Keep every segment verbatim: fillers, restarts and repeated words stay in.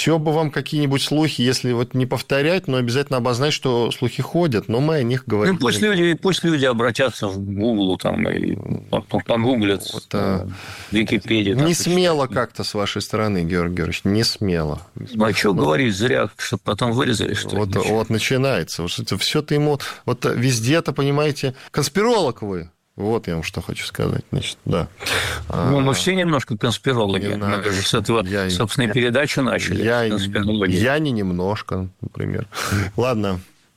Все бы вам какие-нибудь слухи, если вот не повторять, но обязательно обозначить, что слухи ходят, но мы о них говорим. Ну, пусть люди, пусть люди обратятся в Google там, и погуглят вот, а... в Википедии. Не смело как-то с вашей стороны, Георгий Георгиевич, не смело. Ну, а что говорить зря, чтобы потом вырезали, что вот, вот начинается. Вот все-то ему... Вот везде-то, понимаете, конспиролог вы. Вот я вам что хочу сказать, значит, да. Ну, мы все немножко конспирологи. Не мы же с этого, я, собственно, я, передачу начали. Я, я не немножко, например. Ладно.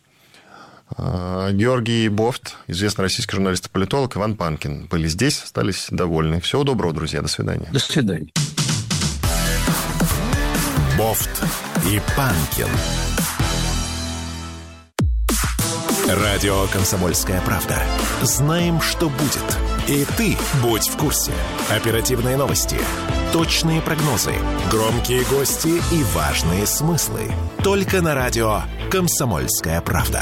Георгий Бофт, известный российский журналист и политолог, Иван Панкин были здесь, остались довольны. Всего доброго, друзья. До свидания. До свидания. Бофт и Панкин. Радио «Комсомольская правда». Знаем, что будет. И ты будь в курсе. Оперативные новости, точные прогнозы, громкие гости и важные смыслы. Только на радио «Комсомольская правда».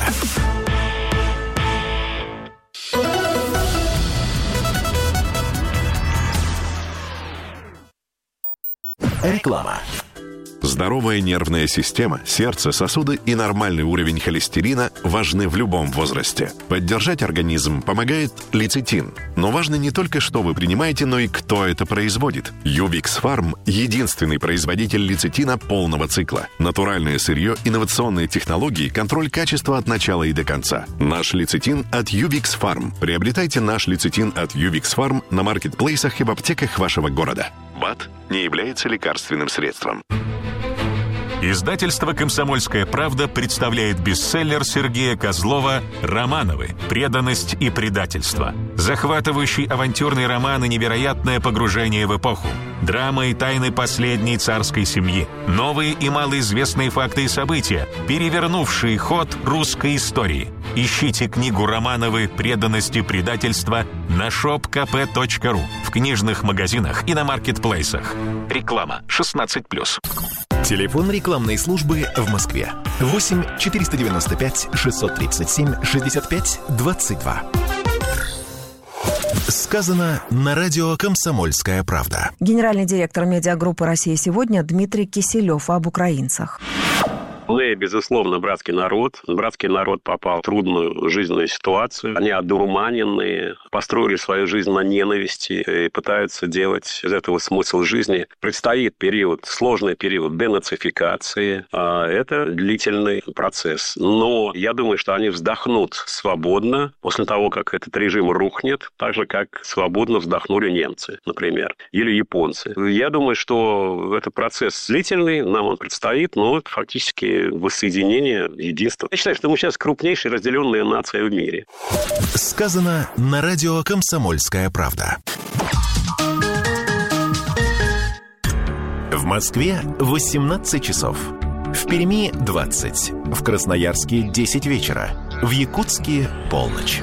Реклама. Здоровая нервная система, сердце, сосуды и нормальный уровень холестерина важны в любом возрасте. Поддержать организм помогает лецитин. Но важно не только, что вы принимаете, но и кто это производит. Ювикс Фарм – единственный производитель лецитина полного цикла. Натуральное сырье, инновационные технологии, контроль качества от начала и до конца. Наш лецитин от Ювикс Фарм. Приобретайте наш лецитин от Ювикс Фарм на маркетплейсах и в аптеках вашего города. БАД не является лекарственным средством. Издательство «Комсомольская правда» представляет бестселлер Сергея Козлова «Романовы. Преданность и предательство». Захватывающий авантюрный роман и невероятное погружение в эпоху. Драма и тайны последней царской семьи. Новые и малоизвестные факты и события, перевернувшие ход русской истории. Ищите книгу «Романовы. Преданность и предательство» на шоп ка пэ точка ру, в книжных магазинах и на маркетплейсах. Реклама шестнадцать плюс. Телефон рекламной службы в Москве. восемь четыреста девяносто пять шестьсот тридцать семь шестьдесят пять двадцать два. Сказано на радио «Комсомольская правда». Генеральный директор медиагруппы «Россия сегодня» Дмитрий Киселев об украинцах. Мы, безусловно, братский народ. Братский народ попал в трудную жизненную ситуацию. Они одурманенные, построили свою жизнь на ненависти и пытаются делать из этого смысл жизни. Предстоит период, сложный период денацификации. Это длительный процесс. Но я думаю, что они вздохнут свободно после того, как этот режим рухнет, так же, как свободно вздохнули немцы, например, или японцы. Я думаю, что это процесс длительный, нам он предстоит, но фактически воссоединение, единство. Я считаю, что мы сейчас крупнейшая разделенная нация в мире. Сказано на радио «Комсомольская правда». В Москве восемнадцать часов. В Перми двадцать. В Красноярске десять вечера. В Якутске полночь.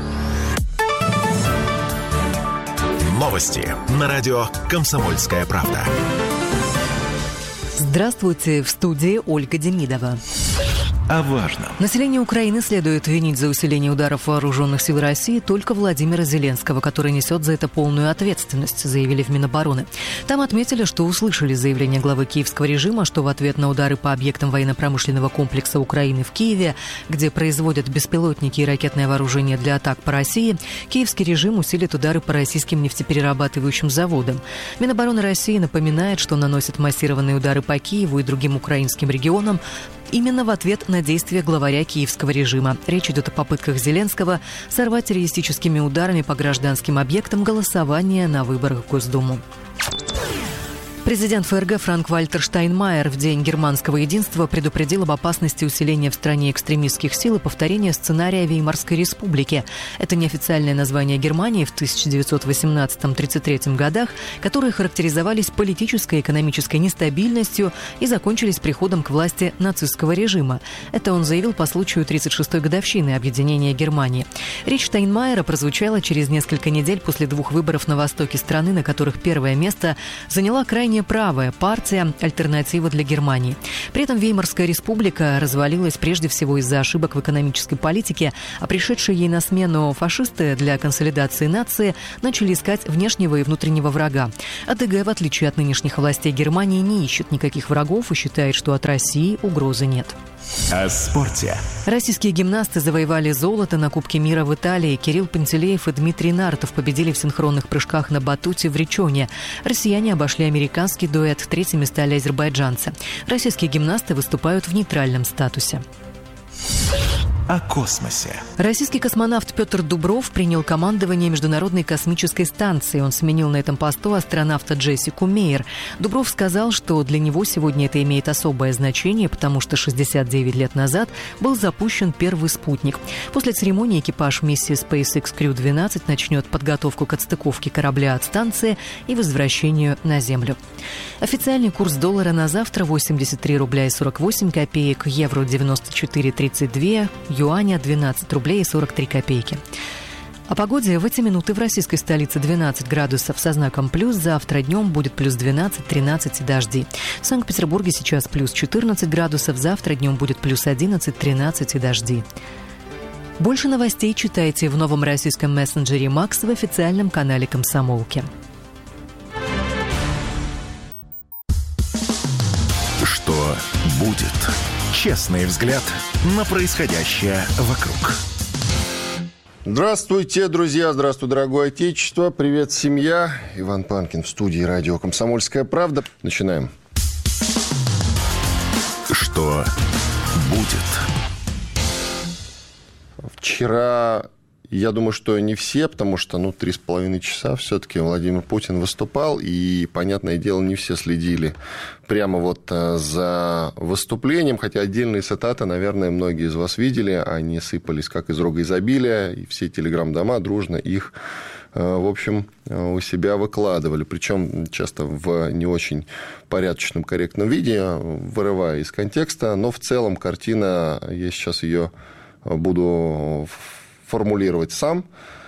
Новости на радио «Комсомольская правда». Здравствуйте, в студии Ольга Демидова. О важном. Население Украины следует винить за усиление ударов вооруженных сил России только Владимира Зеленского, который несет за это полную ответственность, заявили в Минобороны. Там отметили, что услышали заявление главы киевского режима, что в ответ на удары по объектам военно-промышленного комплекса Украины в Киеве, где производят беспилотники и ракетное вооружение для атак по России, киевский режим усилит удары по российским нефтеперерабатывающим заводам. Минобороны России напоминает, что наносит массированные удары по Киеву и другим украинским регионам именно в ответ на действия главаря киевского режима. Речь идет о попытках Зеленского сорвать террористическими ударами по гражданским объектам голосование на выборах в Госдуму. Президент ФРГ Франк-Вальтер Штайнмайер в День германского единства предупредил об опасности усиления в стране экстремистских сил и повторения сценария Веймарской республики. Это неофициальное название Германии в тысяча девятьсот восемнадцатом — тридцать третьем годах, которые характеризовались политической и экономической нестабильностью и закончились приходом к власти нацистского режима. Это он заявил по случаю тридцать шестой годовщины объединения Германии. Речь Штайнмайера прозвучала через несколько недель после двух выборов на востоке страны, на которых первое место заняла крайне крайне правая партия «Альтернатива для Германии». При этом Веймарская республика развалилась прежде всего из-за ошибок в экономической политике, а пришедшие ей на смену фашисты для консолидации нации начали искать внешнего и внутреннего врага. АДГ, в отличие от нынешних властей Германии, не ищет никаких врагов и считает, что от России угрозы нет. О спорте. Российские гимнасты завоевали золото на Кубке мира в Италии. Кирилл Пантелеев и Дмитрий Нартов победили в синхронных прыжках на батуте в Ричоне. Россияне обошли американский дуэт. Третьими стали азербайджанцы. Российские гимнасты выступают в нейтральном статусе. О космосе. Российский космонавт Петр Дубров принял командование Международной космической станции. Он сменил на этом посту астронавта Джессику Мейер. Дубров сказал, что для него сегодня это имеет особое значение, потому что шестьдесят девять лет назад был запущен первый спутник. После церемонии экипаж миссии SpaceX Crew двенадцать начнет подготовку к отстыковке корабля от станции и возвращению на Землю. Официальный курс доллара на завтра восемьдесят три рубля и сорок восемь копеек, евро девяносто четыре тридцать два, юаня двенадцать рублей и сорок три копейки. О погоде в эти минуты в российской столице двенадцать градусов со знаком плюс. Завтра днем будет плюс двенадцать тринадцать и дожди. В Санкт-Петербурге сейчас плюс четырнадцать градусов. Завтра днем будет плюс одиннадцать тринадцать и дожди. Больше новостей читайте в новом российском мессенджере «Макс» в официальном канале «Комсомолки». Что будет? Честный взгляд на происходящее вокруг. Здравствуйте, друзья, здравствуй, дорогое отечество, привет, семья. Иван Панкин в студии радио «Комсомольская правда». Начинаем. Что будет? Вчера, я думаю, что не все, потому что, ну, три с половиной часа все-таки Владимир Путин выступал, и, понятное дело, не все следили прямо вот за выступлением, хотя отдельные цитаты, наверное, многие из вас видели, они сыпались как из рога изобилия, и все телеграм-дома дружно их, в общем, у себя выкладывали, причем часто в не очень порядочном, корректном виде, вырывая из контекста, но в целом картина, я сейчас ее буду формулировать сам,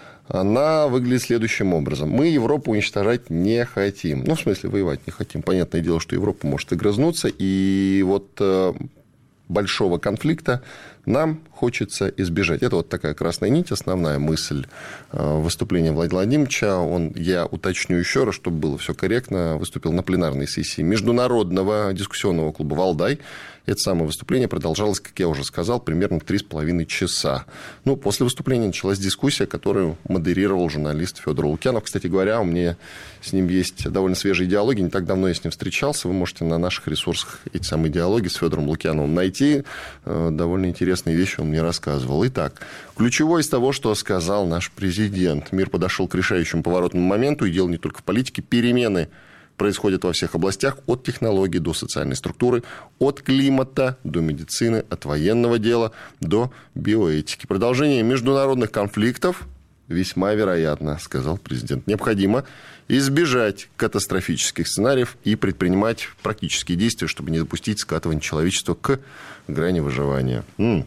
она выглядит следующим образом. Мы Европу уничтожать не хотим. Ну, в смысле, воевать не хотим. Понятное дело, что Европа может огрызнуться. И вот большого конфликта нам хочется избежать. Это вот такая красная нить, основная мысль выступления Владимира Владимировича. Он, я уточню еще раз, чтобы было все корректно, выступил на пленарной сессии Международного дискуссионного клуба «Валдай». Это самое выступление продолжалось, как я уже сказал, примерно три с половиной часа. Ну, после выступления началась дискуссия, которую модерировал журналист Федор Лукьянов. Кстати говоря, у меня с ним есть довольно свежие диалоги. Не так давно я с ним встречался. Вы можете на наших ресурсах эти самые диалоги с Федором Лукьяновым найти. Довольно интересные вещи он мне рассказывал. Итак, ключевое из того, что сказал наш президент. Мир подошел к решающему поворотному моменту, и дело не только в политике. Перемены происходят во всех областях, от технологий до социальной структуры, от климата до медицины, от военного дела до биоэтики. Продолжение международных конфликтов весьма вероятно, сказал президент. Необходимо избежать катастрофических сценариев и предпринимать практические действия, чтобы не допустить скатывания человечества к грани выживания. М-м.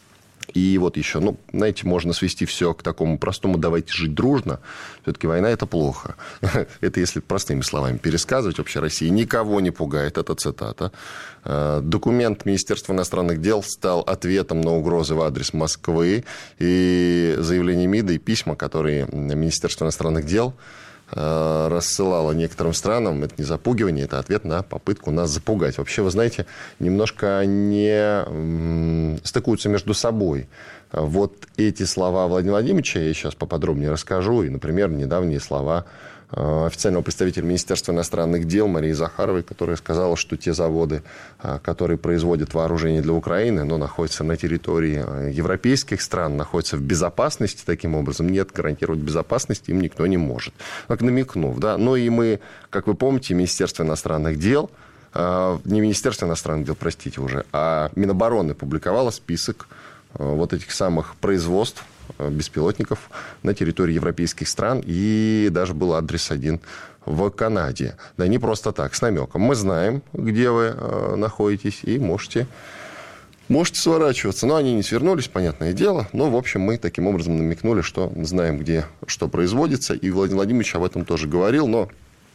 И вот еще, ну, знаете, можно свести все к такому простому «давайте жить дружно». Все-таки война – это плохо. Это если простыми словами пересказывать. Вообще Россия никого не пугает. Это цитата. Документ Министерства иностранных дел стал ответом на угрозы в адрес Москвы. И заявление МИДа и письма, которые Министерство иностранных дел рассылала некоторым странам, это не запугивание, это ответ на попытку нас запугать. Вообще, вы знаете, немножко не стыкуются между собой. Вот эти слова Владимира Владимировича, я сейчас поподробнее расскажу, и, например, недавние слова официального представителя Министерства иностранных дел Марии Захаровой, которая сказала, что те заводы, которые производят вооружение для Украины, но находятся на территории европейских стран, находятся в безопасности, таким образом, нет, гарантировать безопасность им никто не может. Как намекнув, да. Ну и мы, как вы помните, Министерство иностранных дел, не Министерство иностранных дел, простите уже, а Минобороны публиковало список вот этих самых производств беспилотников на территории европейских стран, и даже был адрес один в Канаде. Да не просто так, с намеком. Мы знаем, где вы э, находитесь, и можете, можете сворачиваться. Но они не свернулись, понятное дело. Но, в общем, мы таким образом намекнули, что знаем, где что производится. И Владимир Владимирович об этом тоже говорил. Но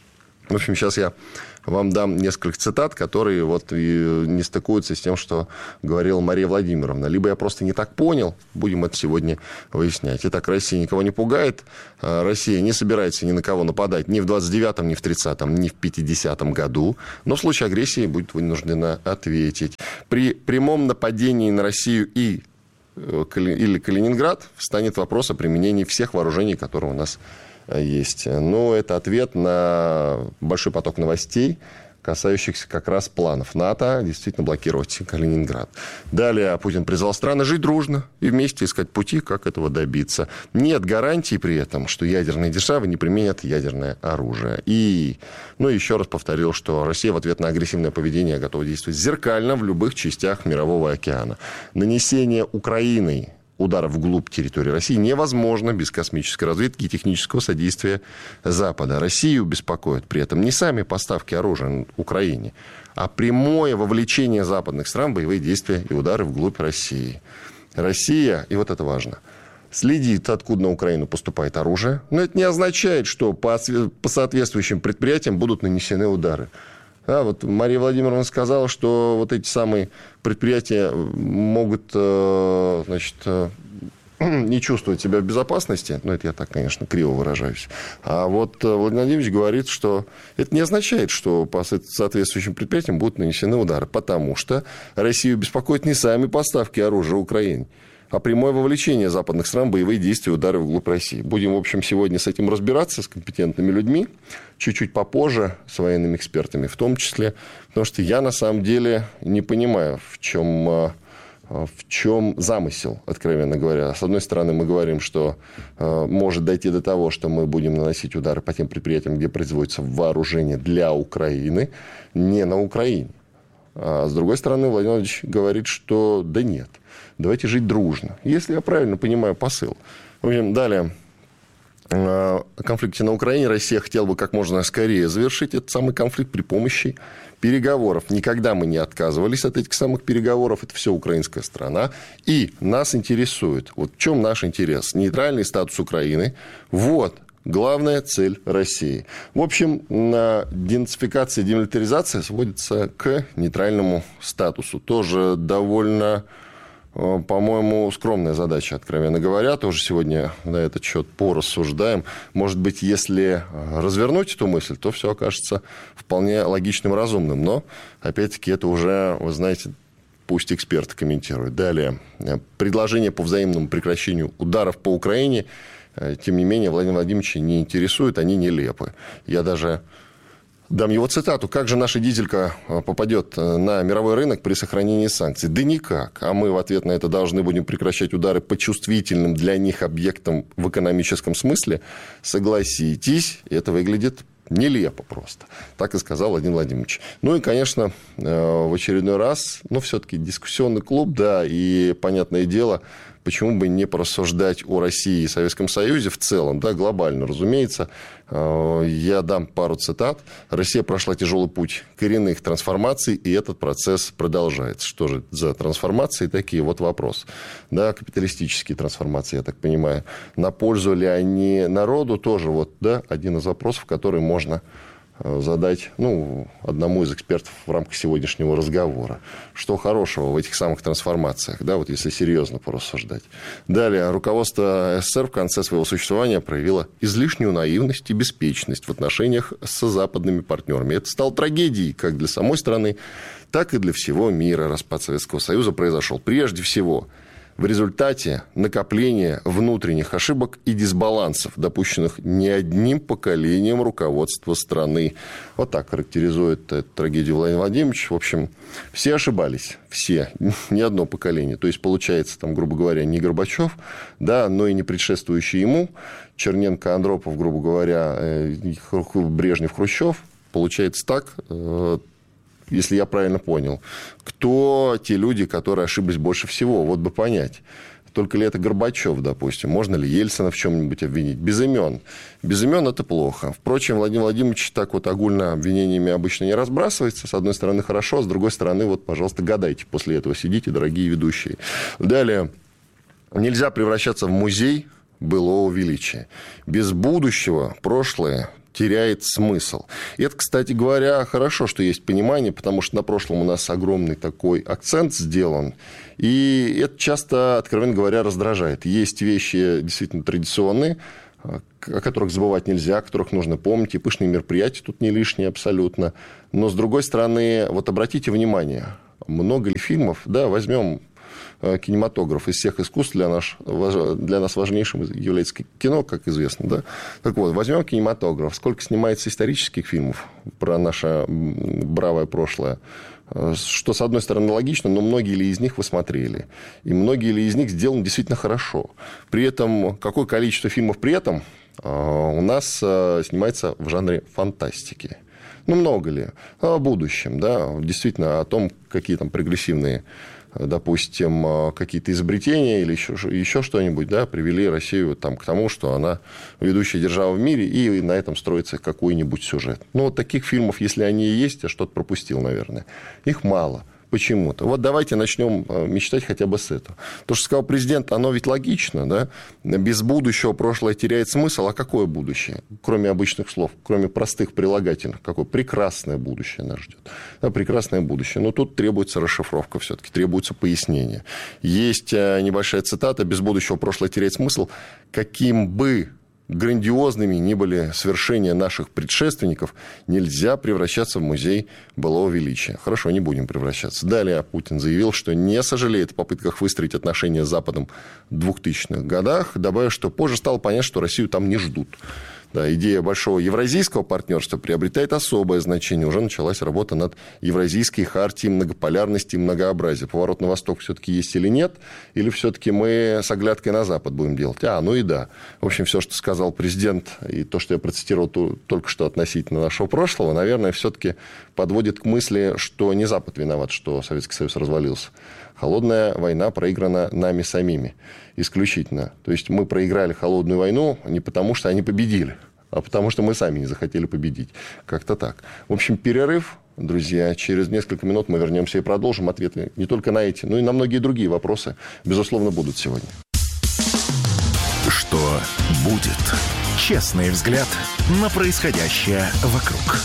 В общем, сейчас я вам дам несколько цитат, которые вот не стыкуются с тем, что говорила Мария Владимировна. Либо я просто не так понял, будем это сегодня выяснять. Итак, Россия никого не пугает, Россия не собирается ни на кого нападать ни в двадцать девятом, ни в тридцатом, ни в пятидесятом году, но в случае агрессии будет вынуждена ответить. При прямом нападении на Россию и или Калининград встанет вопрос о применении всех вооружений, которые у нас есть. Но это ответ на большой поток новостей, касающихся как раз планов НАТО действительно блокировать Калининград. Далее Путин призвал страны жить дружно и вместе искать пути, как этого добиться. Нет гарантий при этом, что ядерные державы не применят ядерное оружие. И, ну, еще раз повторил, что Россия в ответ на агрессивное поведение готова действовать зеркально в любых частях Мирового океана. Нанесение Украиной ударов вглубь территории России невозможно без космической разведки и технического содействия Запада. Россию беспокоят при этом не сами поставки оружия Украине, а прямое вовлечение западных стран в боевые действия и удары вглубь России. Россия, и вот это важно, следит, откуда на Украину поступает оружие, но это не означает, что по, по соответствующим предприятиям будут нанесены удары. Да, вот Мария Владимировна сказала, что вот эти самые предприятия могут, значит, не чувствовать себя в безопасности. Ну, это я так, конечно, криво выражаюсь. А вот Владимир Владимирович говорит, что это не означает, что по соответствующим предприятиям будут нанесены удары, потому что Россию беспокоят не сами поставки оружия Украине, а прямое вовлечение западных стран в боевые действия и удары вглубь России. Будем, в общем, сегодня с этим разбираться, с компетентными людьми, чуть-чуть попозже, с военными экспертами в том числе, потому что я, на самом деле, не понимаю, в чем, в чем замысел, откровенно говоря. С одной стороны, мы говорим, что может дойти до того, что мы будем наносить удары по тем предприятиям, где производится вооружение для Украины, не на Украине. А с другой стороны, Владимир Владимирович говорит, что да нет, давайте жить дружно. Если я правильно понимаю посыл. В общем, далее. О конфликте на Украине Россия хотела бы как можно скорее завершить этот самый конфликт при помощи переговоров. Никогда мы не отказывались от этих самых переговоров. Это все украинская страна. И нас интересует, вот в чем наш интерес? Нейтральный статус Украины. Вот главная цель России. В общем, денацификация и демилитаризация сводится к нейтральному статусу. Тоже довольно, по-моему, скромная задача, откровенно говоря. Тоже сегодня на этот счет порассуждаем. Может быть, если развернуть эту мысль, то все окажется вполне логичным и разумным. Но, опять-таки, это уже, вы знаете, пусть эксперты комментируют. Далее. Предложение по взаимному прекращению ударов по Украине, тем не менее, Владимир Владимирович не интересует, они нелепы. Я даже дам его цитату. Как же наша дизелька попадет на мировой рынок при сохранении санкций? Да никак. А мы в ответ на это должны будем прекращать удары по чувствительным для них объектам в экономическом смысле. Согласитесь, это выглядит нелепо просто. Так и сказал Владимир Владимирович. Ну и, конечно, в очередной раз, ну, все-таки дискуссионный клуб, да, и, понятное дело, почему бы не порассуждать о России и Советском Союзе в целом, да, глобально, разумеется. Я дам пару цитат. Россия прошла тяжелый путь коренных трансформаций, и этот процесс продолжается. Что же за трансформации такие? Вот вопрос. Да, капиталистические трансформации, я так понимаю. На пользу ли они народу? Тоже вот, да, один из вопросов, который можно задать, ну, одному из экспертов в рамках сегодняшнего разговора. Что хорошего в этих самых трансформациях, да, вот если серьезно порассуждать. Далее, руководство СССР в конце своего существования проявило излишнюю наивность и беспечность в отношениях с западными партнерами. Это стало трагедией как для самой страны, так и для всего мира. Распад Советского Союза произошел прежде всего в результате накопления внутренних ошибок и дисбалансов, допущенных не одним поколением руководства страны. Вот так характеризует эту трагедию Владимир Владимирович. В общем, все ошибались, все, ни одно поколение. То есть, получается, там, грубо говоря, не Горбачев, да, но и не предшествующий ему, Черненко, Андропов, грубо говоря, Брежнев, Хрущев. Получается так, если я правильно понял, кто те люди, которые ошиблись больше всего? Вот бы понять. Только ли это Горбачев, допустим? Можно ли Ельцина в чем-нибудь обвинить? Без имен. Без имен это плохо. Впрочем, Владимир Владимирович так вот огульно обвинениями обычно не разбрасывается. С одной стороны, хорошо, а с другой стороны, вот, пожалуйста, гадайте. После этого сидите, дорогие ведущие. Далее. Нельзя превращаться в музей былого величия. Без будущего прошлое теряет смысл. И это, кстати говоря, хорошо, что есть понимание, потому что на прошлом у нас огромный такой акцент сделан, и это часто, откровенно говоря, раздражает. Есть вещи действительно традиционные, о которых забывать нельзя, о которых нужно помнить, и пышные мероприятия тут не лишние абсолютно. Но, с другой стороны, вот обратите внимание, много ли фильмов, да, возьмем кинематограф из всех искусств, для нас, для нас важнейшим является кино, как известно, да. Так вот, возьмем кинематограф, сколько снимается исторических фильмов про наше бравое прошлое, что, с одной стороны, логично, но многие ли из них вы смотрели? И многие ли из них сделаны действительно хорошо? При этом, какое количество фильмов при этом у нас снимается в жанре фантастики? Ну, много ли? О будущем, да, действительно, о том, какие там прогрессивные, допустим, какие-то изобретения или еще, еще что-нибудь, да, привели Россию там, к тому, что она ведущая держава в мире, и на этом строится какой-нибудь сюжет. Ну, вот таких фильмов, если они и есть, я что-то пропустил, наверное, их мало. Почему-то. Вот давайте начнем мечтать хотя бы с этого. То, что сказал президент, оно ведь логично, да? Без будущего прошлое теряет смысл. А какое будущее? Кроме обычных слов, кроме простых прилагательных. Какое прекрасное будущее нас ждет. Да, прекрасное будущее. Но тут требуется расшифровка все-таки, требуется пояснение. Есть небольшая цитата: без будущего прошлое теряет смысл. Каким бы грандиозными ни были свершения наших предшественников, нельзя превращаться в музей былого величия. Хорошо, не будем превращаться. Далее Путин заявил, что не сожалеет о попытках выстроить отношения с Западом в двухтысячных годах, добавив, что позже стало понятно, что Россию там не ждут. Да, идея большого евразийского партнерства приобретает особое значение. Уже началась работа над Евразийской хартией многополярности и многообразия. Поворот на восток все-таки есть или нет? Или все-таки мы с оглядкой на Запад будем делать? А, ну и да. В общем, все, что сказал президент, и то, что я процитировал только что относительно нашего прошлого, наверное, все-таки подводит к мысли, что не Запад виноват, что Советский Союз развалился. Холодная война проиграна нами самими исключительно. То есть мы проиграли холодную войну не потому, что они победили, а потому что мы сами не захотели победить. Как-то так. В общем, перерыв, друзья. Через несколько минут мы вернемся и продолжим. Ответы не только на эти, но и на многие другие вопросы, безусловно, будут сегодня. Что будет? Честный взгляд на происходящее вокруг.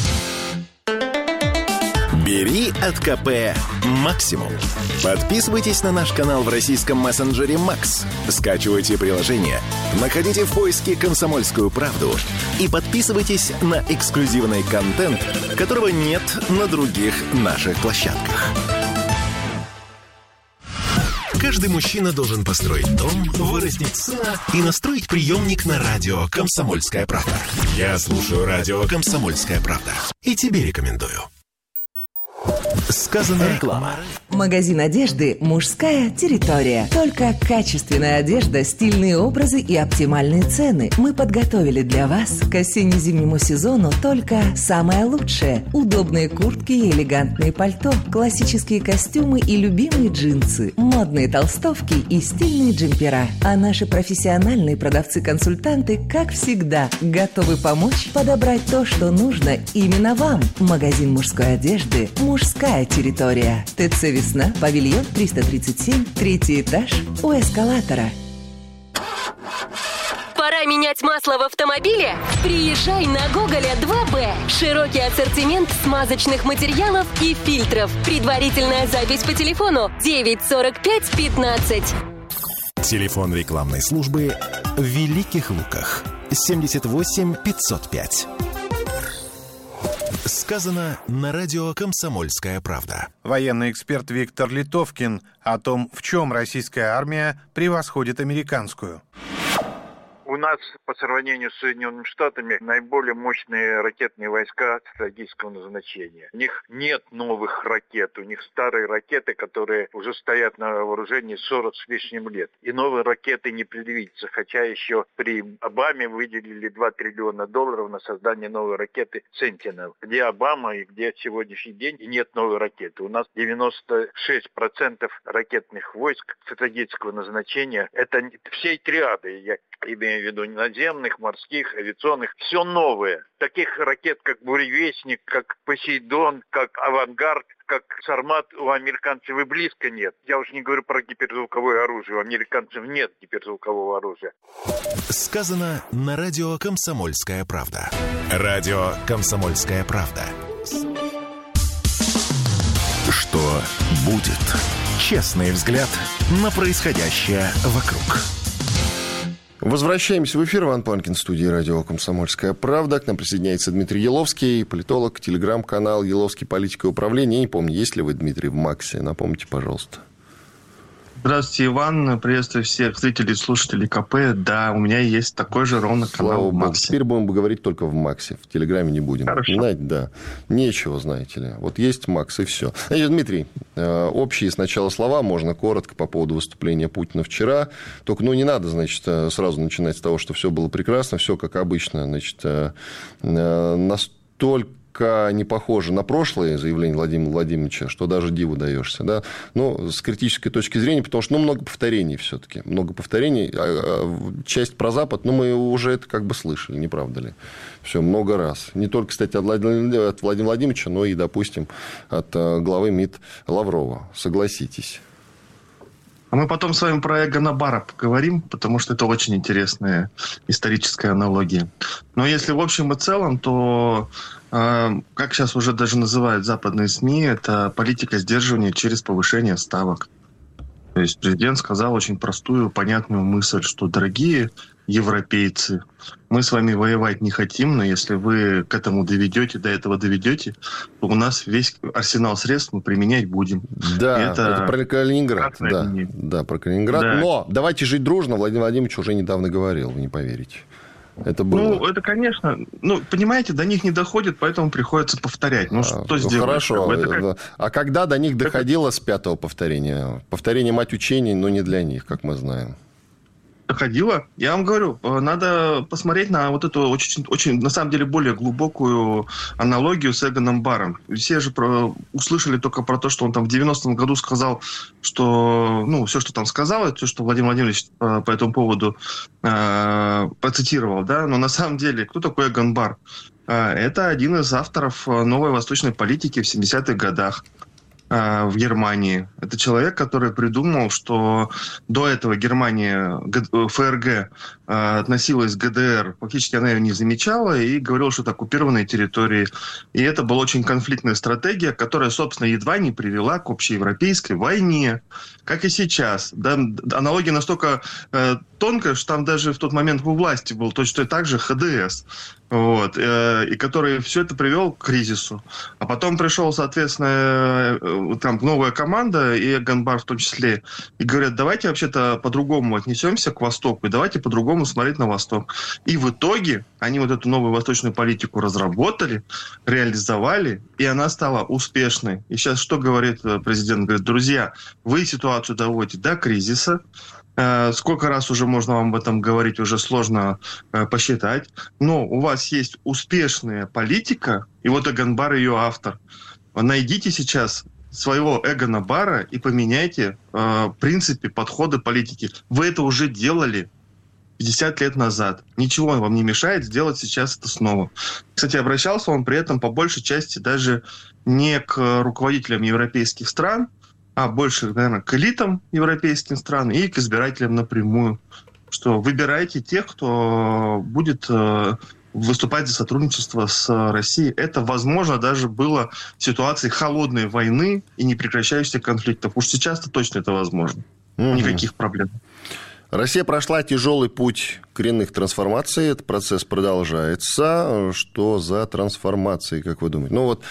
Бери от ка пэ максимум. Подписывайтесь на наш канал в российском мессенджере Макс. Скачивайте приложение, находите в поиске «Комсомольскую правду» и подписывайтесь на эксклюзивный контент, которого нет на других наших площадках. Каждый мужчина должен построить дом, вырастить сына и настроить приемник на радио «Комсомольская правда». Я слушаю радио «Комсомольская правда» и тебе рекомендую. Сказано реклама. Магазин одежды «Мужская территория». Только качественная одежда, стильные образы и оптимальные цены. Мы подготовили для вас к осенне-зимнему сезону только самое лучшее. Удобные куртки и элегантные пальто, классические костюмы и любимые джинсы, модные толстовки и стильные джемпера. А наши профессиональные продавцы-консультанты, как всегда, готовы помочь подобрать то, что нужно именно вам. Магазин мужской одежды «Мужская территория». ТЦ «Весна», павильон триста тридцать семь, третий этаж, у эскалатора. Пора менять масло в автомобиле? Приезжай на Гоголя два бэ. Широкий ассортимент смазочных материалов и фильтров. Предварительная запись по телефону девять сорок пять пятнадцать. Телефон рекламной службы в Великих Луках. семьдесят восемь пятьсот пять. Сказано на радио «Комсомольская правда». Военный эксперт Виктор Литовкин о том, в чем российская армия превосходит американскую. У нас по сравнению с Соединенными Штатами наиболее мощные ракетные войска стратегического назначения. У них нет новых ракет, у них старые ракеты, которые уже стоят на вооружении сорок с лишним лет. И новые ракеты не предвидится, хотя еще при Обаме выделили два триллиона долларов на создание новой ракеты «Сентинел». Где Обама и где сегодняшний день, и нет новой ракеты. У нас девяносто шесть процентов ракетных войск стратегического назначения. Это всей триады, я имею в виду наземных, морских, авиационных, все новое. Таких ракет, как «Буревестник», как «Посейдон», как «Авангард», как «Сармат» у американцев и близко нет. Я уж не говорю про гиперзвуковое оружие. У американцев нет гиперзвукового оружия. Сказано на радио «Комсомольская правда». Радио «Комсомольская правда». Что будет? Честный взгляд на происходящее вокруг. Возвращаемся в эфир. Иван Панкин, в студии радио «Комсомольская правда». К нам присоединяется Дмитрий Еловский, политолог, телеграм-канал «Еловский. Политика и управление». Я не помню, есть ли вы, Дмитрий, в МАКСе? Напомните, пожалуйста. Здравствуйте, Иван. Приветствую всех зрителей и слушателей КП. Да, у меня есть такой же ровно канал Слава в МАКСе. Теперь будем говорить только в МАКСе. В Телеграме не будем. Хорошо. Знаете, да. Нечего, знаете ли. Вот есть МАКС, и все. Значит, Дмитрий, общие сначала слова, можно коротко по поводу выступления Путина вчера. Только, ну, не надо, значит, сразу начинать с того, что все было прекрасно, все как обычно. Значит, настолько не похоже на прошлое заявление Владимира Владимировича, что даже диву даешься, да, ну, с критической точки зрения, потому что, ну, много повторений все-таки, много повторений, часть про Запад, ну, мы уже это как бы слышали, не правда ли? Все, много раз. Не только, кстати, от Владимира Владимировича, но и, допустим, от главы МИД Лаврова, согласитесь. А мы потом с вами про Эгона Барра поговорим, потому что это очень интересная историческая аналогия. Но если в общем и целом, то, э, как сейчас уже даже называют западные СМИ, это политика сдерживания через повышение ставок. То есть президент сказал очень простую, понятную мысль, что, дорогие европейцы, мы с вами воевать не хотим, но если вы к этому доведете, до этого доведете, то у нас весь арсенал средств мы применять будем. Да, это, это про Калининград. Да, да, про Калининград. Да. Но давайте жить дружно, Владимир Владимирович уже недавно говорил, вы не поверите. Это было. Ну, это, конечно, ну, понимаете, до них не доходит, поэтому приходится повторять. Ну, а, что ну, сделать? Хорошо. Это как... А когда до них доходило с пятого повторения? Повторение мать учений, но не для них, как мы знаем. Доходило. Я вам говорю, надо посмотреть на вот эту очень, очень, на самом деле, более глубокую аналогию с Эгоном Барром. Все же про, услышали только про то, что он там в девяностом году сказал, что, ну, все, что там сказал, это все, что Владимир Владимирович по, по этому поводу э, процитировал, да, но на самом деле, кто такой Эгон Барр? Э, это один из авторов новой восточной политики в семидесятых годах в Германии. Это человек, который придумал, что до этого Германия, ФРГ, относилась к ГДР, фактически она ее не замечала и говорила, что это оккупированные территории. И это была очень конфликтная стратегия, которая, собственно, едва не привела к общеевропейской войне, как и сейчас. Да, аналогия настолько э, тонкая, что там даже в тот момент у власти был точно так же ХДС. Вот, э, и который все это привел к кризису. А потом пришел, соответственно, э, там новая команда, и Эгон Барр в том числе, и говорят, давайте вообще-то по-другому отнесемся к Востоку, и давайте по-другому смотреть на Восток. И в итоге они вот эту новую восточную политику разработали, реализовали, и она стала успешной. И сейчас что говорит президент? Говорит, друзья, вы ситуацию доводите до кризиса. Сколько раз уже можно вам об этом говорить, уже сложно э, посчитать. Но у вас есть успешная политика, и вот Эгон Барр ее автор. Найдите сейчас своего Эгона Барра и поменяйте э, в принципе подходы политики. Вы это уже делали пятьдесят лет назад. Ничего вам не мешает сделать сейчас это снова. Кстати, обращался он при этом по большей части даже не к руководителям европейских стран, а больше, наверное, к элитам европейских стран и к избирателям напрямую. Что выбирайте тех, кто будет э, выступать за сотрудничество с Россией. Это, возможно, даже было в ситуации холодной войны и непрекращающихся конфликтов. Уж сейчас-то точно это возможно. Mm-hmm. Никаких проблем. Россия прошла тяжелый путь коренных трансформаций. Этот процесс продолжается. Что за трансформации, как вы думаете? Ну, вот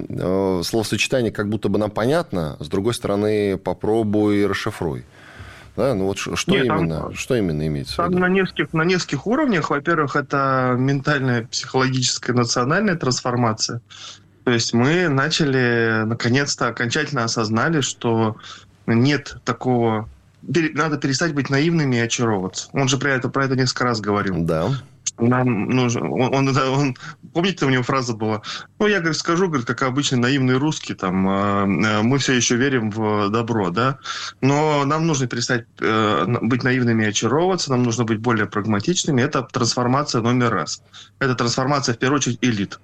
э, словосочетание как будто бы нам понятно. С другой стороны, попробуй расшифруй. Да? Ну, вот что, Нет, именно, там, что именно имеется там в виду? На нескольких, на нескольких уровнях. Во-первых, это ментальная, психологическая, национальная трансформация. То есть мы начали, наконец-то, окончательно осознали, что нет такого... Надо перестать быть наивными и очаровываться. Он же про это, про это несколько раз говорил. Да. Нам нужно... Он, он, он, помните, у него фраза была? Ну, я, говорит, скажу, говорит, как обычный наивный русский, там, мы все еще верим в добро, да? Но нам нужно перестать быть наивными и очаровываться, нам нужно быть более прагматичными. Это трансформация номер раз. Это трансформация, в первую очередь, элит.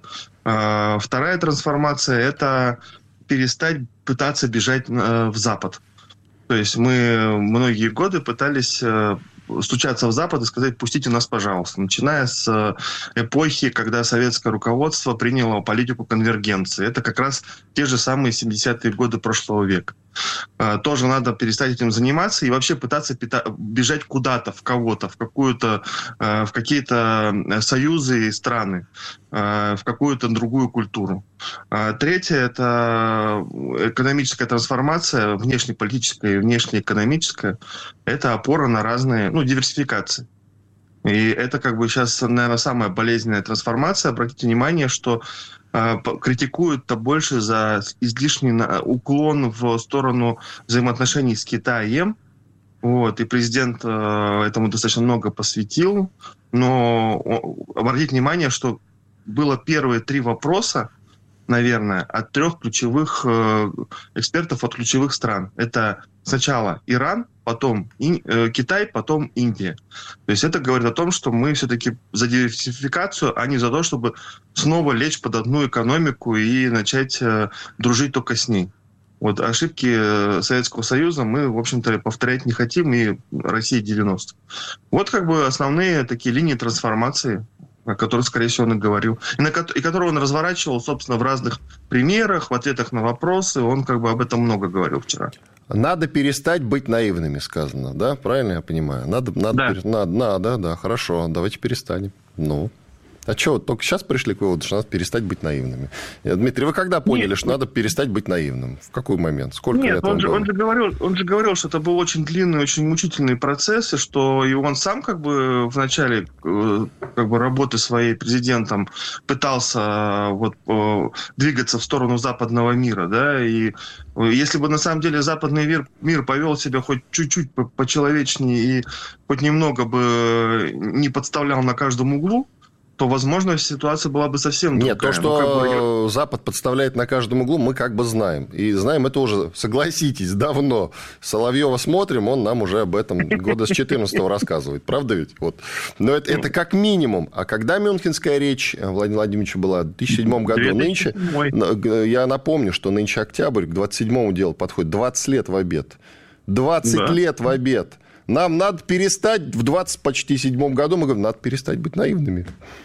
Вторая трансформация – это перестать пытаться бежать в Запад. То есть мы многие годы пытались стучаться в Запад и сказать: пустите нас, пожалуйста. Начиная с эпохи, когда советское руководство приняло политику конвергенции. Это как раз те же самые семидесятые годы прошлого века. Тоже надо перестать этим заниматься и вообще пытаться пита- бежать куда-то, в кого-то, в какую-то, в какие-то союзы и страны, в какую-то другую культуру. Третье – это экономическая трансформация, внешнеполитическая и внешнеэкономическая. Это опора на разные, ну, диверсификации. И это как бы сейчас, наверное, самая болезненная трансформация. Обратите внимание, что критикуют-то больше за излишний уклон в сторону взаимоотношений с Китаем. Вот, и президент этому достаточно много посвятил. Но обратите внимание, что было первые три вопроса, наверное, от трех ключевых экспертов от ключевых стран. Это сначала Иран, потом Китай, потом Индия. То есть это говорит о том, что мы все-таки за диверсификацию, а не за то, чтобы снова лечь под одну экономику и начать дружить только с ней. Вот ошибки Советского Союза мы, в общем-то, повторять не хотим, и России девяностых. Вот как бы основные такие линии трансформации, о которых, скорее всего, он и говорил. И, на, и которого он разворачивал, собственно, в разных примерах, в ответах на вопросы. Он как бы об этом много говорил вчера. Надо перестать быть наивными, сказано, да? Правильно я понимаю? Надо, надо, да. Пере... надо, надо, да, хорошо, давайте перестанем. Ну, а что, вот только сейчас пришли к выводу, что надо перестать быть наивными? Дмитрий, вы когда поняли, Нет, что надо перестать быть наивным? В какой момент? Сколько Нет, лет он, он же, он, же говорил, он же говорил, что это был очень длинный, очень мучительный процесс, и что и он сам как бы в начале как бы, работы своей президентом пытался вот, двигаться в сторону западного мира, да, и если бы на самом деле западный мир, мир повел себя хоть чуть-чуть почеловечнее и хоть немного бы не подставлял на каждом углу, то, возможно, ситуация была бы совсем другая. Нет, то, что ну, как бы... Запад подставляет на каждом углу, мы как бы знаем. И знаем это уже, согласитесь, давно. Соловьева смотрим, он нам уже об этом года с четырнадцатого рассказывает. Правда ведь? Вот. Но это, это как минимум. А когда Мюнхенская речь Владимира Владимировича была? В две тысячи седьмом году. Нынче, я напомню, что нынче октябрь, к двадцать седьмому делу подходит. двадцать лет в обед. двадцать да. лет в обед. Нам надо перестать в двадцать почти седьмом году, мы говорим, надо перестать быть наивными.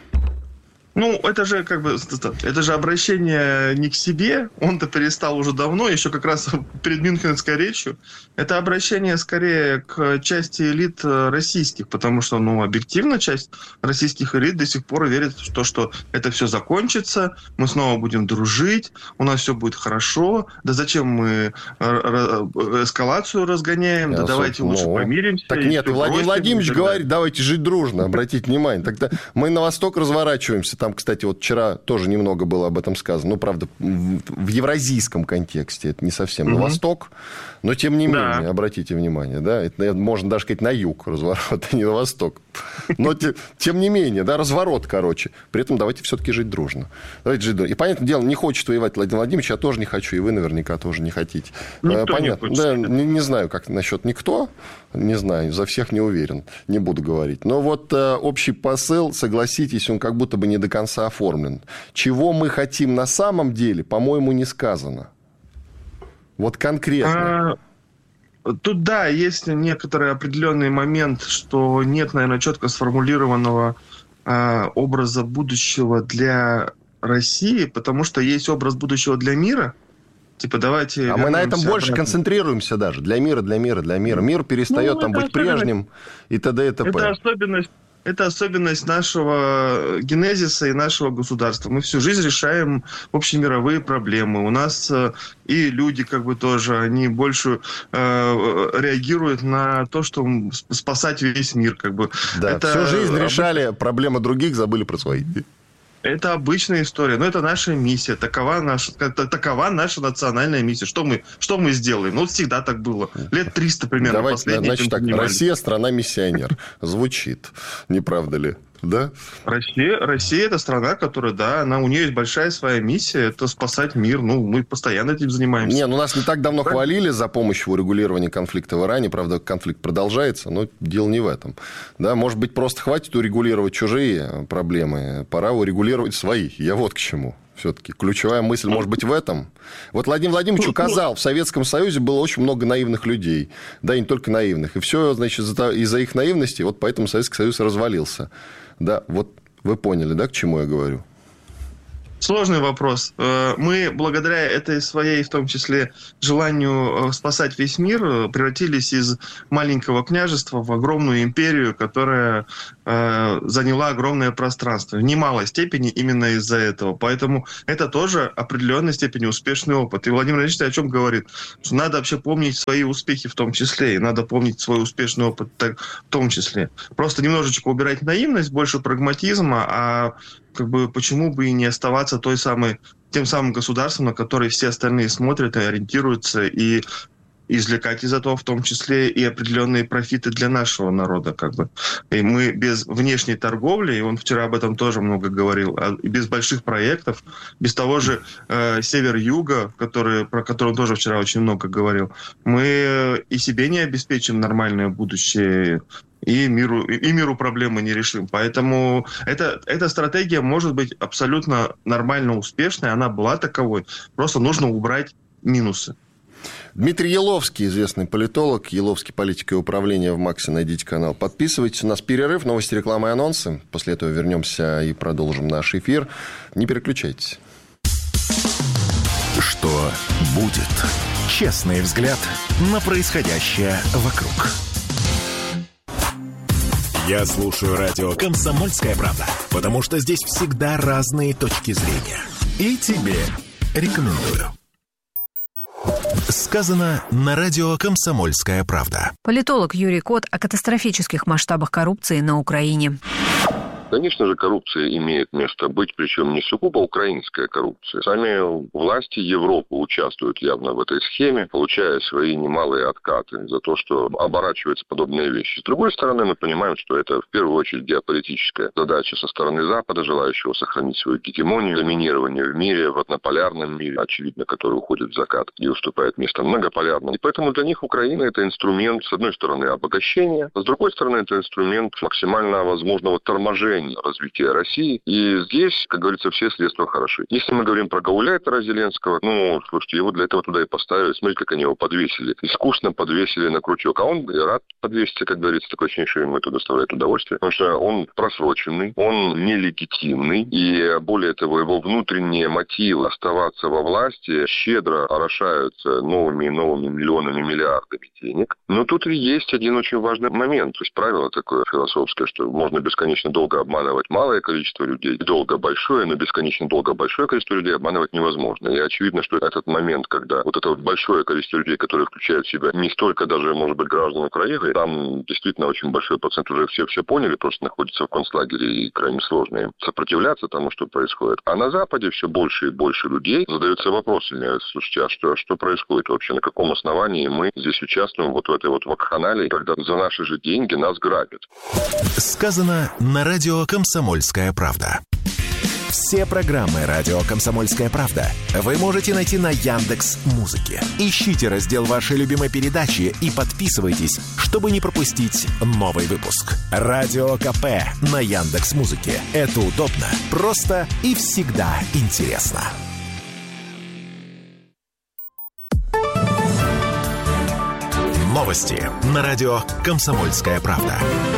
Ну, это же как бы, это же обращение не к себе, он-то перестал уже давно, еще как раз перед Мюнхенской речью. Это обращение скорее к части элит российских, потому что, ну, объективно часть российских элит до сих пор верит в то, что это все закончится, мы снова будем дружить, у нас все будет хорошо, да зачем мы эскалацию разгоняем, Я да давайте ну, лучше помиримся. Так нет, Владимир Владимирович говорит, давайте жить дружно, обратите внимание. Тогда мы на восток разворачиваемся. Там, кстати, вот вчера тоже немного было об этом сказано. Ну, правда, в евразийском контексте. Это не совсем mm-hmm. на восток. Но, тем не да. менее, обратите внимание, да, это можно даже сказать на юг разворот, а не на восток. Но, тем не менее, да, разворот, короче. При этом давайте все-таки жить дружно. Давайте жить дружно. И, понятное дело, не хочет воевать Владимир Владимирович, я тоже не хочу, и вы наверняка тоже не хотите. Никто Понятно. Не да, не, не знаю, как насчет никто. Не знаю, за всех не уверен. Не буду говорить. Но вот э, общий посыл, согласитесь, он как будто бы не до конца оформлен. Чего мы хотим на самом деле, по-моему, не сказано. Вот конкретно. А, тут, да, есть некоторый определенный момент, что нет, наверное, четко сформулированного а, образа будущего для России, потому что есть образ будущего для мира. Типа, давайте а мы на этом больше обратно. концентрируемся даже. Для мира, для мира, для мира. Мир перестает ну, там быть прежним и т.д. и т.п. Это особенность. Это особенность нашего генезиса и нашего государства. Мы всю жизнь решаем общемировые проблемы. У нас э, и люди как бы тоже, они больше э, реагируют на то, что спасать весь мир. Как бы. Да, это, всю жизнь решали проблемы других, забыли про свои. Это обычная история, но это наша миссия, такова наша, такова наша национальная миссия. Что мы, что мы сделаем? Ну, вот всегда так было. Лет триста примерно. Давайте, значит так, Россия – страна-миссионер. Звучит, не правда ли? да? Россия, Россия – это страна, которая, да, она, у нее есть большая своя миссия – это спасать мир. Ну, мы постоянно этим занимаемся. Не, ну нас не так давно хвалили за помощь в урегулировании конфликта в Иране. Правда, конфликт продолжается, но дело не в этом. Да, может быть, просто хватит урегулировать чужие проблемы, пора урегулировать свои. Я вот к чему. Все-таки ключевая мысль может быть в этом. Вот Владимир Владимирович указал, в Советском Союзе было очень много наивных людей. Да, и не только наивных. И все, значит, из-за их наивности, вот поэтому Советский Союз развалился. Да, вот вы поняли, да, к чему я говорю? Сложный вопрос. Мы, благодаря этой своей, в том числе, желанию спасать весь мир, превратились из маленького княжества в огромную империю, которая заняла огромное пространство. В немалой степени именно из-за этого. Поэтому это тоже в определенной степени успешный опыт. И Владимир Ильич о чем говорит? Что надо вообще помнить свои успехи в том числе. И надо помнить свой успешный опыт так, в том числе. Просто немножечко убирать наивность, больше прагматизма, а как бы почему бы и не оставаться той самой, тем самым государством, на которое все остальные смотрят и ориентируются, и извлекать из этого в том числе и определенные профиты для нашего народа. Как бы. И мы без внешней торговли, и он вчера об этом тоже много говорил, а без больших проектов, без того же э, север-юга, который, про который он тоже вчера очень много говорил, мы и себе не обеспечим нормальное будущее, и миру, и миру проблемы не решим. Поэтому это, эта стратегия может быть абсолютно нормально успешной, она была таковой. Просто нужно убрать минусы. Дмитрий Еловский, известный политолог, Еловский политика и управление в МАКСе. Найдите канал, подписывайтесь. У нас перерыв, новости, рекламы и анонсы. После этого вернемся и продолжим наш эфир. Не переключайтесь. Что будет? Честный взгляд на происходящее вокруг. Я слушаю радио «Комсомольская правда», потому что здесь всегда разные точки зрения. И тебе рекомендую. Сказано на радио «Комсомольская правда». Политолог Юрий Кот о катастрофических масштабах коррупции на Украине. Конечно же, коррупция имеет место быть, причем не сугубо украинская коррупция. Сами власти Европы участвуют явно в этой схеме, получая свои немалые откаты за то, что оборачиваются подобные вещи. С другой стороны, мы понимаем, что это в первую очередь геополитическая задача со стороны Запада, желающего сохранить свою гегемонию, доминирование в мире, в однополярном мире, очевидно, который уходит в закат и уступает место многополярному. И поэтому для них Украина – это инструмент, с одной стороны, обогащения, а с другой стороны, это инструмент максимально возможного торможения развития России. И здесь, как говорится, все средства хороши. Если мы говорим про гауляйтера Зеленского, ну, слушайте, его для этого туда и поставили. Смотрите, как они его подвесили. Искусно подвесили на крючок. А он рад подвеситься, как говорится. Такое ощущение, что ему это доставляет удовольствие. Потому что он просроченный, он нелегитимный. И более того, его внутренние мотивы оставаться во власти щедро орошаются новыми и новыми миллионами, миллиардами денег. Но тут и есть один очень важный момент. То есть правило такое философское, что можно бесконечно долго обманывать обманывать малое количество людей, долго большое, но бесконечно долго большое количество людей обманывать невозможно. И очевидно, что этот момент, когда вот это вот большое количество людей, которые включают в себя не столько даже, может быть, граждан Украины, там действительно очень большой процент уже все все поняли, просто находятся в концлагере и крайне сложно им сопротивляться тому, что происходит. А на Западе все больше и больше людей задаются вопросами: слушайте, а что, что происходит вообще? На каком основании мы здесь участвуем вот в этой вот вакханалии, когда за наши же деньги нас грабят? Сказано на радио «Комсомольская правда». Все программы радио «Комсомольская правда» вы можете найти на Яндекс.Музыке. Ищите раздел вашей любимой передачи и подписывайтесь, чтобы не пропустить новый выпуск. Радио КП на Яндекс.Музыке. Это удобно, просто и всегда интересно. Новости на радио «Комсомольская правда».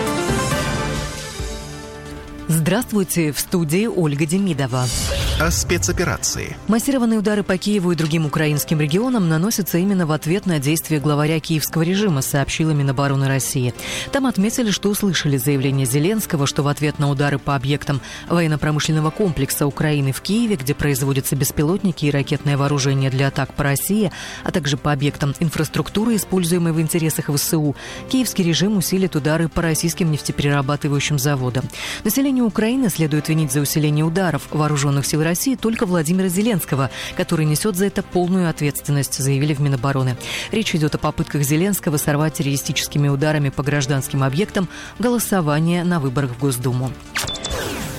Здравствуйте, в студии Ольга Демидова. О спецоперации. Массированные удары по Киеву и другим украинским регионам наносятся именно в ответ на действия главаря киевского режима, сообщила Минобороны России. Там отметили, что услышали заявление Зеленского, что в ответ на удары по объектам военно-промышленного комплекса Украины в Киеве, где производятся беспилотники и ракетное вооружение для атак по России, а также по объектам инфраструктуры, используемой в интересах ВСУ, киевский режим усилит удары по российским нефтеперерабатывающим заводам. Население Украины следует винить за усиление ударов вооруженных сил России только Владимира Зеленского, который несет за это полную ответственность, заявили в Минобороны. Речь идет о попытках Зеленского сорвать террористическими ударами по гражданским объектам голосование на выборах в Госдуму.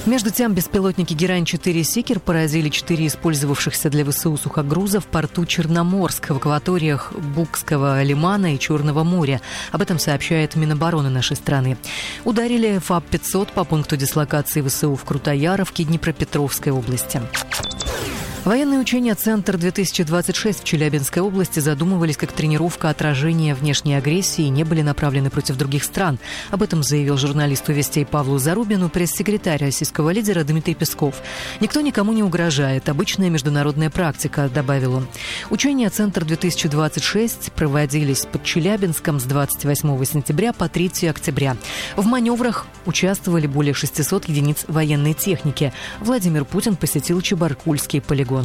Между тем, беспилотники Герань-четыре «Сикер» поразили четыре использовавшихся для ВСУ сухогруза в порту Черноморск в акваториях Букского лимана и Черного моря. Об этом сообщает Минобороны нашей страны. Ударили ФАБ пятьсот по пункту дислокации ВСУ в Крутояровке Днепропетровской области. Военные учения «Центр-две тысячи двадцать шесть» в Челябинской области задумывались как тренировка отражения внешней агрессии и не были направлены против других стран. Об этом заявил журналисту «Вестей» Павлу Зарубину пресс-секретарь российского лидера Дмитрий Песков. «Никто никому не угрожает. Обычная международная практика», — добавил он. Учения «Центр-две тысячи двадцать шесть» проводились под Челябинском с двадцать восьмого сентября по третьего октября. В маневрах участвовали более шестисот единиц военной техники. Владимир Путин посетил Чебаркульский полигон.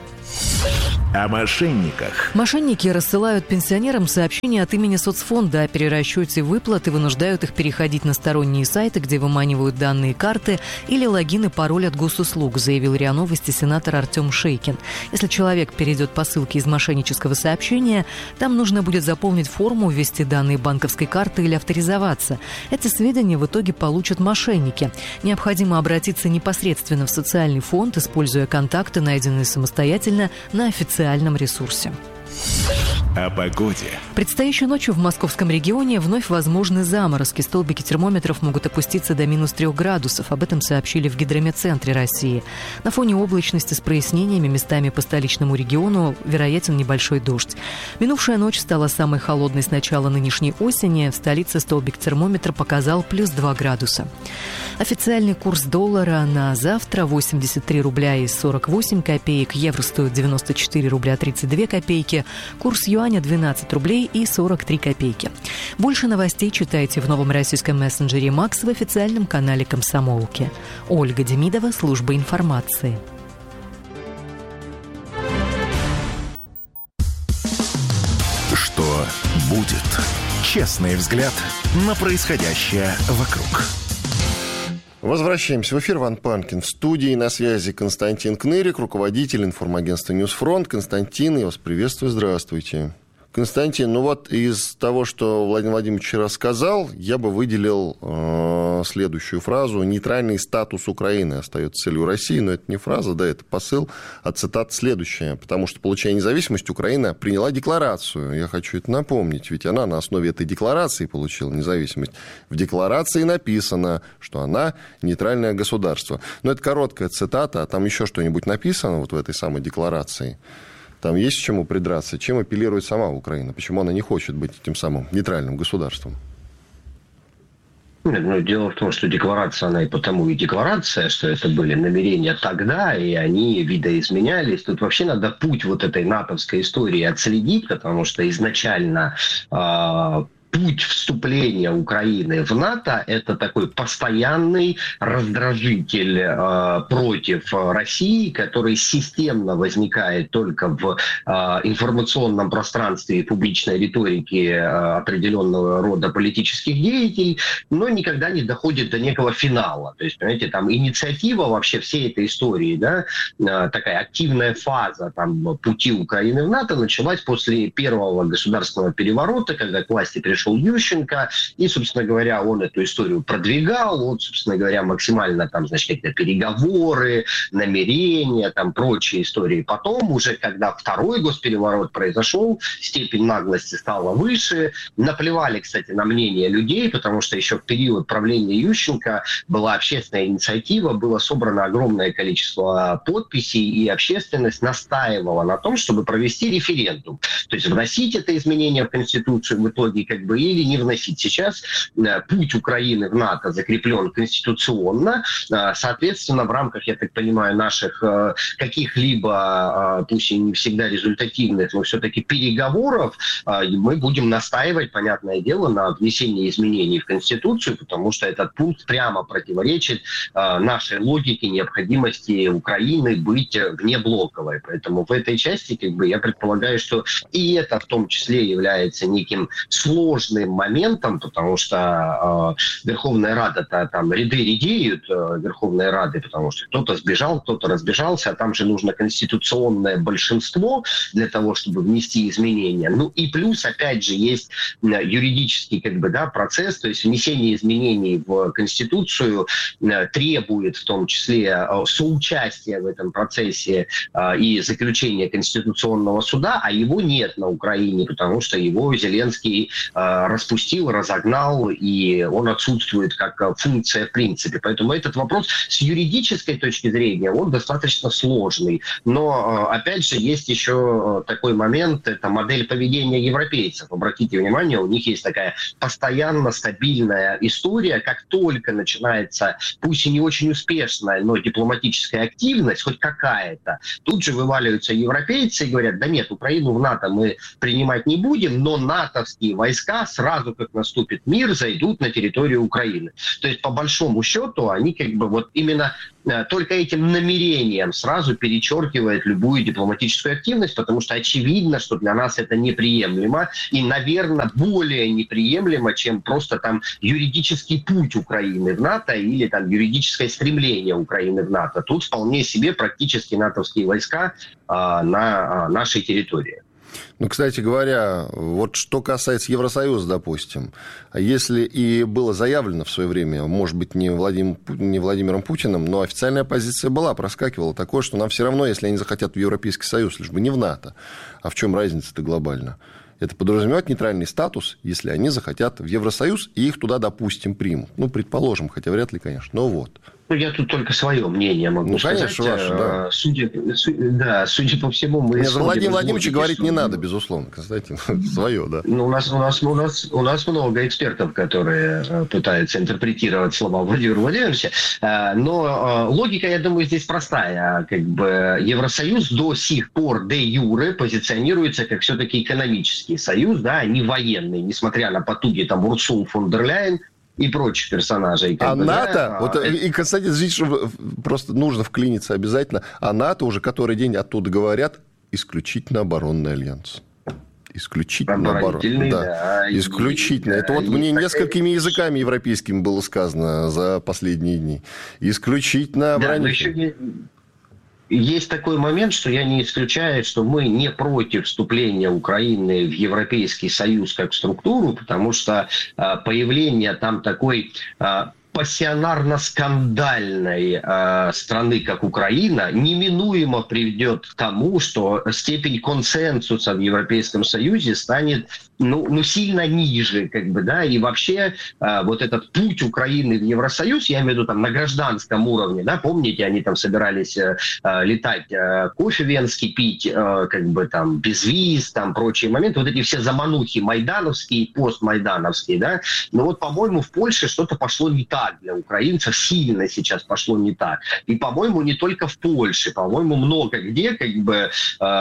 О мошенниках. Мошенники рассылают пенсионерам сообщения от имени соцфонда о перерасчете выплат и вынуждают их переходить на сторонние сайты, где выманивают данные карты или логин и пароль от госуслуг, заявил РИА Новости сенатор Артем Шейкин. Если человек перейдет по ссылке из мошеннического сообщения, там нужно будет заполнить форму, ввести данные банковской карты или авторизоваться. Эти сведения в итоге получат мошенники. Необходимо обратиться непосредственно в социальный фонд, используя контакты, найденные самостоятельно на официальном ресурсе. О погоде. Предстоящей ночью в московском регионе вновь возможны заморозки. Столбики термометров могут опуститься до минус трех градусов. Об этом сообщили в Гидрометцентре России. На фоне облачности с прояснениями местами по столичному региону вероятен небольшой дождь. Минувшая ночь стала самой холодной с начала нынешней осени. В столице столбик термометра показал плюс два градуса. Официальный курс доллара на завтра восемьдесят три рубля и сорок восемь копеек. Евро стоит девяносто четыре рубля тридцать две копейки. Курс юаня двенадцать рублей и сорок три копейки. Больше новостей читайте в новом российском мессенджере «Макс» в официальном канале «Комсомолки». Ольга Демидова, служба информации. Что будет? Честный взгляд на происходящее вокруг. Возвращаемся в эфир. Иван Панкин в студии. На связи Константин Кнырик, руководитель информагентства «Ньюсфронт». Константин, я вас приветствую. Здравствуйте. Константин, ну вот из того, что Владимир Владимирович вчера сказал, я бы выделил э, следующую фразу. «Нейтральный статус Украины остается целью России». Но это не фраза, да, это посыл, а цитата следующая. Потому что, получая независимость, Украина приняла декларацию. Я хочу это напомнить, ведь она на основе этой декларации получила независимость. В декларации написано, что она нейтральное государство. Но это короткая цитата, а там еще что-нибудь написано вот в этой самой декларации. Там есть к чему придраться, чем апеллирует сама Украина, почему она не хочет быть этим самым нейтральным государством? Ну, дело в том, что декларация, она и потому и декларация, что это были намерения тогда, и они видоизменялись. Тут вообще надо путь вот этой натовской истории отследить, потому что изначально... Э- Путь вступления Украины в НАТО – это такой постоянный раздражитель э, против России, который системно возникает только в э, информационном пространстве и публичной риторике э, определенного рода политических деятелей, но никогда не доходит до некого финала. То есть, понимаете, там инициатива вообще всей этой истории, да, э, такая активная фаза там, пути Украины в НАТО началась после первого государственного переворота, когда к власти пришел шел Ющенко, и, собственно говоря, он эту историю продвигал, вот, собственно говоря, максимально там, значит, какие-то переговоры, намерения, там, прочие истории. Потом, уже когда второй госпереворот произошел, степень наглости стала выше, наплевали, кстати, на мнение людей, потому что еще в период правления Ющенко была общественная инициатива, было собрано огромное количество подписей, и общественность настаивала на том, чтобы провести референдум. То есть вносить это изменение в Конституцию в итоге как бы или не вносить. Сейчас путь Украины в НАТО закреплен конституционно. Соответственно, в рамках, я так понимаю, наших каких-либо, пусть и не всегда результативных, но все-таки переговоров, мы будем настаивать, понятное дело, на внесении изменений в Конституцию, потому что этот пункт прямо противоречит нашей логике необходимости Украины быть внеблоковой. Поэтому в этой части, как бы, я предполагаю, что и это в том числе является неким сложным сложным моментом, потому что э, Верховная Рада-то там ряды редеют, э, Верховной Рады, потому что кто-то сбежал, кто-то разбежался, а там же нужно конституционное большинство для того, чтобы внести изменения. Ну и плюс, опять же, есть юридический как бы, да, процесс, то есть внесение изменений в Конституцию э, требует в том числе э, соучастия в этом процессе э, и заключения Конституционного суда, а его нет на Украине, потому что его Зеленский э, распустил, разогнал, и он отсутствует как функция в принципе. Поэтому этот вопрос с юридической точки зрения, он достаточно сложный. Но, э, опять же, есть еще такой момент, это модель поведения европейцев. Обратите внимание, у них есть такая постоянно стабильная история, как только начинается, пусть и не очень успешная, но дипломатическая активность, хоть какая-то, тут же вываливаются европейцы и говорят, да нет, Украину в НАТО мы принимать не будем, но натовские войска сразу, как наступит мир, зайдут на территорию Украины. То есть, по большому счету, они как бы вот именно только этим намерением сразу перечеркивает любую дипломатическую активность, потому что очевидно, что для нас это неприемлемо и, наверное, более неприемлемо, чем просто там юридический путь Украины в НАТО или там юридическое стремление Украины в НАТО. Тут вполне себе практически натовские войска а, на а, нашей территории. Ну, кстати говоря, вот что касается Евросоюза, допустим, если и было заявлено в свое время, может быть, не, Владим, не Владимиром Путиным, но официальная позиция была, проскакивала такое, что нам все равно, если они захотят в Европейский Союз, лишь бы не в НАТО, а в чем разница-то глобально? Это подразумевает нейтральный статус, если они захотят в Евросоюз, и их туда, допустим, примут. Ну, предположим, хотя вряд ли, конечно, но вот. Ну, я тут только свое мнение могу ну, сказать. Конечно, ваше, да. Судя, да, судя по всему, мы... Нет, Владимир Владимирович говорить не надо, безусловно, Константин. Свое, да. Ну, у нас, у, нас, у, нас, у нас много экспертов, которые пытаются интерпретировать слова Владимира Владимировича. Но логика, я думаю, здесь простая. Как бы Евросоюз до сих пор де юре позиционируется как все-таки экономический союз, да, а не военный, несмотря на потуги там Урсулы фон дер Ляйен и прочих персонажей. А бы, НАТО, да, вот, это... и, Константин, здесь просто нужно вклиниться обязательно, а НАТО уже который день оттуда говорят, исключительно оборонный альянс. Исключительно оборонный. Да. Да. Исключительно. И, Это да, вот мне такая... несколькими языками европейскими было сказано за последние дни. Исключительно оборонительный. Да, есть такой момент, что я не исключаю, что мы не против вступления Украины в Европейский Союз как структуру, потому что а, появление там такой... А, пассионарно-скандальной э, страны, как Украина, неминуемо приведет к тому, что степень консенсуса в Европейском Союзе станет ну, ну, сильно ниже, как бы, да, и вообще э, вот этот путь Украины в Евросоюз, я имею в виду там на гражданском уровне, да, помните, они там собирались э, летать, э, кофе венский пить, э, как бы там без виз, там прочие моменты, вот эти все заманухи майдановские, постмайдановские, да, но вот, по-моему, в Польше что-то пошло не так для украинцев, сильно сейчас пошло не так. И, по-моему, не только в Польше, по-моему, много где как бы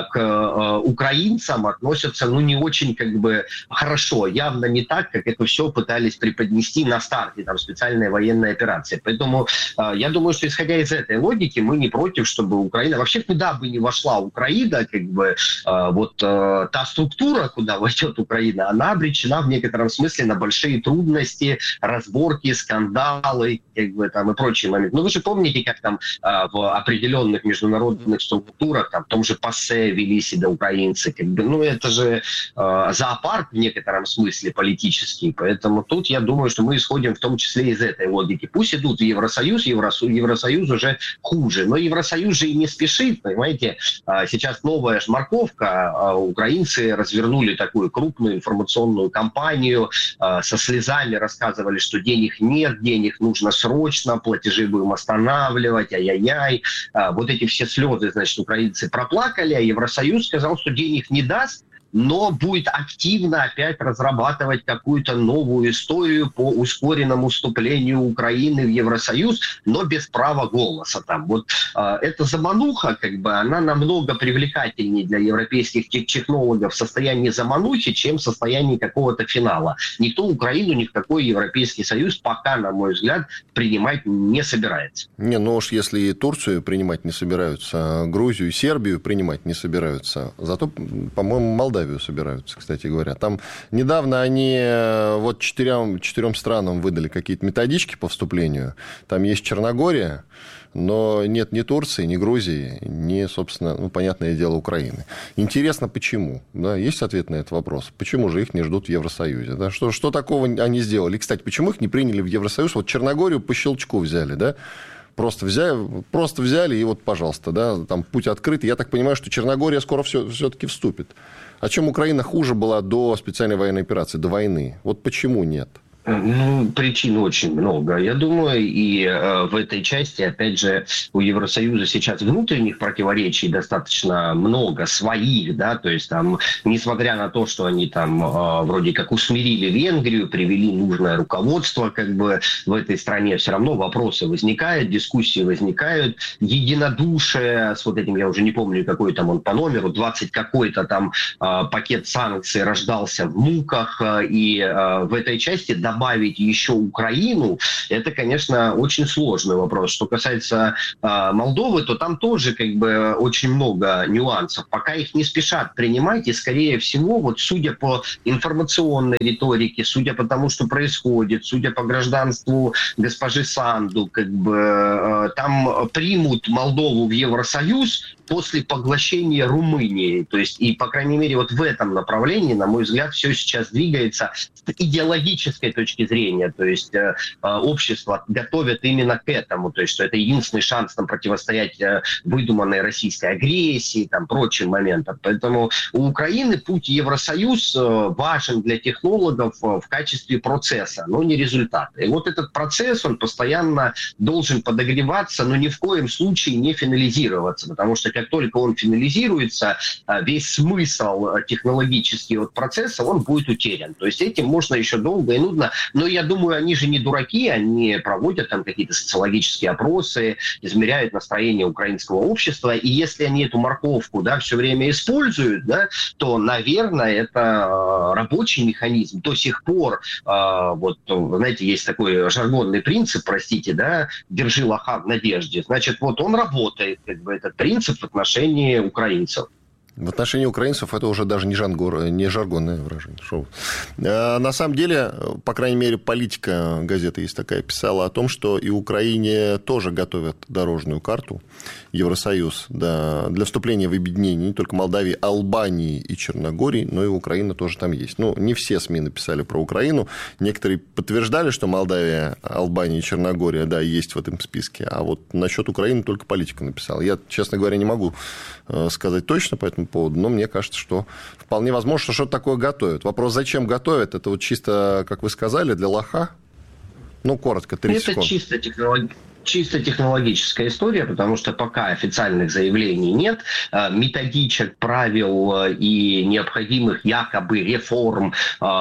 к украинцам относятся, ну, не очень как бы хорошо, явно не так, как это все пытались преподнести на старте там специальной военной операции. Поэтому я думаю, что исходя из этой логики, мы не против, чтобы Украина, вообще куда бы ни вошла Украина, как бы вот та структура, куда войдет Украина, она обречена в некотором смысле на большие трудности, разборки, скандалы, как бы, там, и прочие моменты. Ну, вы же помните, как там а, в определенных международных структурах, там, в том же ПАСЕ вели себя украинцы, как бы, ну, это же а, зоопарк в некотором смысле политический, поэтому тут я думаю, что мы исходим в том числе из этой логики. Пусть идут в Евросоюз, Евросоюз, Евросоюз уже хуже, но Евросоюз же и не спешит, понимаете, а, сейчас новая шмарковка, а, украинцы развернули такую крупную информационную кампанию, а, со слезами рассказывали, что денег нет, денег их нужно срочно, платежи будем останавливать, ай-яй-яй. А, вот эти все слезы, значит, украинцы проплакали, а Евросоюз сказал, что денег не даст, но будет активно опять разрабатывать какую-то новую историю по ускоренному вступлению Украины в Евросоюз, но без права голоса. Там. Вот э, эта замануха, как бы, она намного привлекательнее для европейских технологов в состоянии заманухи, чем в состоянии какого-то финала. Никто Украину, ни в какой Европейский Союз пока, на мой взгляд, принимать не собирается. Не, ну уж если и Турцию принимать не собираются, а Грузию и Сербию принимать не собираются, зато, по-моему, Молдавию Молдавию собираются, кстати говоря. Там недавно они вот четырем, четырем странам выдали какие-то методички по вступлению. Там есть Черногория, но нет ни Турции, ни Грузии, ни, собственно, ну, понятное дело, Украины. Интересно, почему? Да, есть ответ на этот вопрос? Почему же их не ждут в Евросоюзе? Да? Что, что такого они сделали? И, кстати, почему их не приняли в Евросоюз? Вот Черногорию по щелчку взяли, да? Просто взяли, просто взяли и вот, пожалуйста, да, там путь открыт. Я так понимаю, что Черногория скоро все, все-таки вступит. А чем Украина хуже была до специальной военной операции, до войны? Вот почему нет? Ну, причин очень много, я думаю, и э, в этой части, опять же, у Евросоюза сейчас внутренних противоречий достаточно много, своих, да, то есть там, несмотря на то, что они там э, вроде как усмирили Венгрию, привели нужное руководство, как бы, в этой стране, все равно вопросы возникают, дискуссии возникают, единодушие с вот этим, я уже не помню, какой там он по номеру, двадцать какой-то там э, пакет санкций рождался в муках, э, и э, в этой части добавить еще Украину, это, конечно, очень сложный вопрос. Что касается э, Молдовы, то там тоже как бы очень много нюансов. Пока их не спешат принимать, и, скорее всего, вот судя по информационной риторике, судя по тому, что происходит, судя по гражданству госпожи Санду, как бы э, там примут Молдову в Евросоюз после поглощения Румынии. То есть, и, по крайней мере, вот в этом направлении, на мой взгляд, все сейчас двигается с идеологической точки зрения. То есть, э, общество готовят именно к этому. То есть, что это единственный шанс там противостоять э, выдуманной российской агрессии, там, прочим моментам. Поэтому у Украины путь в Евросоюз э, важен для технологов э, в качестве процесса, но не результата. И вот этот процесс, он постоянно должен подогреваться, но ни в коем случае не финализироваться, потому что как только он финализируется, весь смысл технологический от процесса, он будет утерян. То есть этим можно еще долго и нудно, но я думаю, они же не дураки, они проводят там какие-то социологические опросы, измеряют настроение украинского общества, и если они эту морковку, да, все время используют, да, то, наверное, это рабочий механизм. До сих пор, вот, знаете, есть такой жаргонный принцип, простите, да, держи лоха в надежде. Значит, вот он работает, как бы, этот принцип в отношении украинцев. В отношении украинцев это уже даже не, жангор, не жаргонное выражение. Шоу. А на самом деле, по крайней мере, «Политика», газета есть такая, писала о том, что и Украине тоже готовят дорожную карту, Евросоюз, да, для вступления в объединение не только Молдавии, Албании и Черногории, но и Украина тоже там есть. Ну, не все СМИ написали про Украину. Некоторые подтверждали, что Молдавия, Албания и Черногория, да, есть в этом списке. А вот насчет Украины только «Политика» написала. Я, честно говоря, не могу сказать точно по этому поводу, но мне кажется, что вполне возможно, что что-то такое готовят. Вопрос, зачем готовят, это вот чисто, как вы сказали, для лоха? Ну, коротко, три секунды. Это чисто технология. Чисто технологическая история, потому что пока официальных заявлений нет, методичек, правил и необходимых якобы реформ,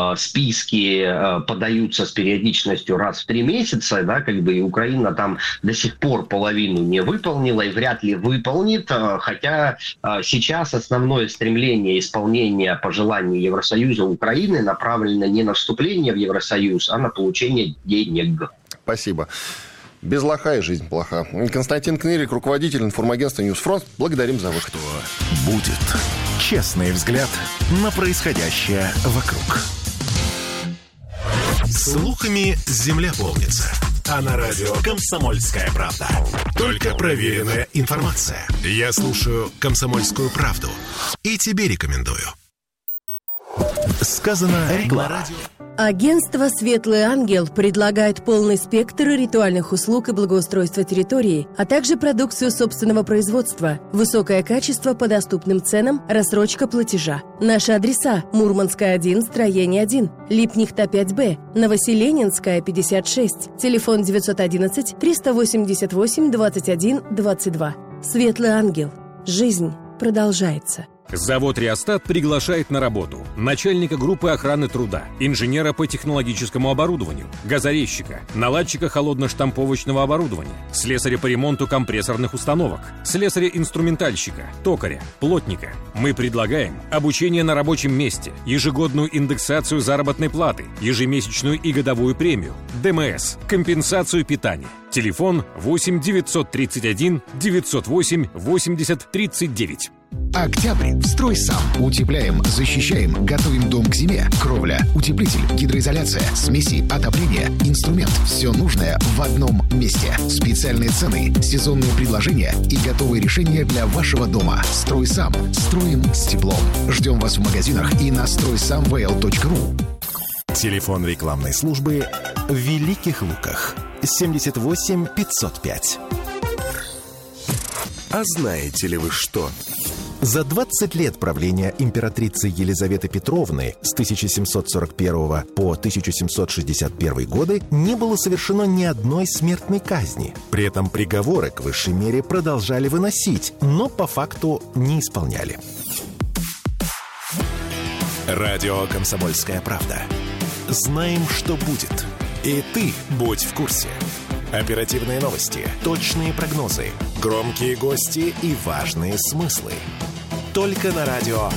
списки подаются с периодичностью раз в три месяца, да, как бы и Украина там до сих пор половину не выполнила и вряд ли выполнит, хотя сейчас основное стремление исполнения пожеланий Евросоюза Украины направлено не на вступление в Евросоюз, а на получение денег. Спасибо. Без лоха и жизнь плоха. Константин Кнырик, руководитель информагентства «Ньюсфронт». Благодарим за выход. Что будет? Честный взгляд на происходящее вокруг. Слухами земля полнится. А на радио «Комсомольская правда». Только проверенная информация. Я слушаю «Комсомольскую правду» и тебе рекомендую. Сказано на радио. Агентство «Светлый ангел» предлагает полный спектр ритуальных услуг и благоустройства территории, а также продукцию собственного производства, высокое качество по доступным ценам, рассрочка платежа. Наши адреса: Мурманская, один, строение один, Липнихта, пять Б, Новоселенинская, пятьдесят шесть, телефон девятьсот одиннадцать триста восемьдесят восемь двадцать один двадцать два. «Светлый ангел». Жизнь продолжается. Завод «Реостат» приглашает на работу начальника группы охраны труда, инженера по технологическому оборудованию, газорезчика, наладчика холодно-штамповочного оборудования, слесаря по ремонту компрессорных установок, слесаря-инструментальщика, токаря, плотника. Мы предлагаем обучение на рабочем месте, ежегодную индексацию заработной платы, ежемесячную и годовую премию, ДМС, компенсацию питания. Телефон восемь девятьсот тридцать один девятьсот восемь восемьдесят тридцать девять. Октябрь в «Строй сам». Утепляем, защищаем, готовим дом к зиме. Кровля, утеплитель, гидроизоляция, смеси, отопление, инструмент. Все нужное в одном месте. Специальные цены, сезонные предложения и готовые решения для вашего дома. «Строй сам». Строим с теплом. Ждем вас в магазинах и на строй сам вэ эл точка ру. Телефон рекламной службы в Великих Луках. семьдесят восемь пятьсот пять. А знаете ли вы что? За двадцать лет правления императрицы Елизаветы Петровны с тысяча семьсот сорок первого по тысяча семьсот шестьдесят первый годы не было совершено ни одной смертной казни. При этом приговоры к высшей мере продолжали выносить, но по факту не исполняли. Радио «Комсомольская правда». Знаем, что будет. И ты будь в курсе. Оперативные новости, точные прогнозы, громкие гости и важные смыслы. Только на радио.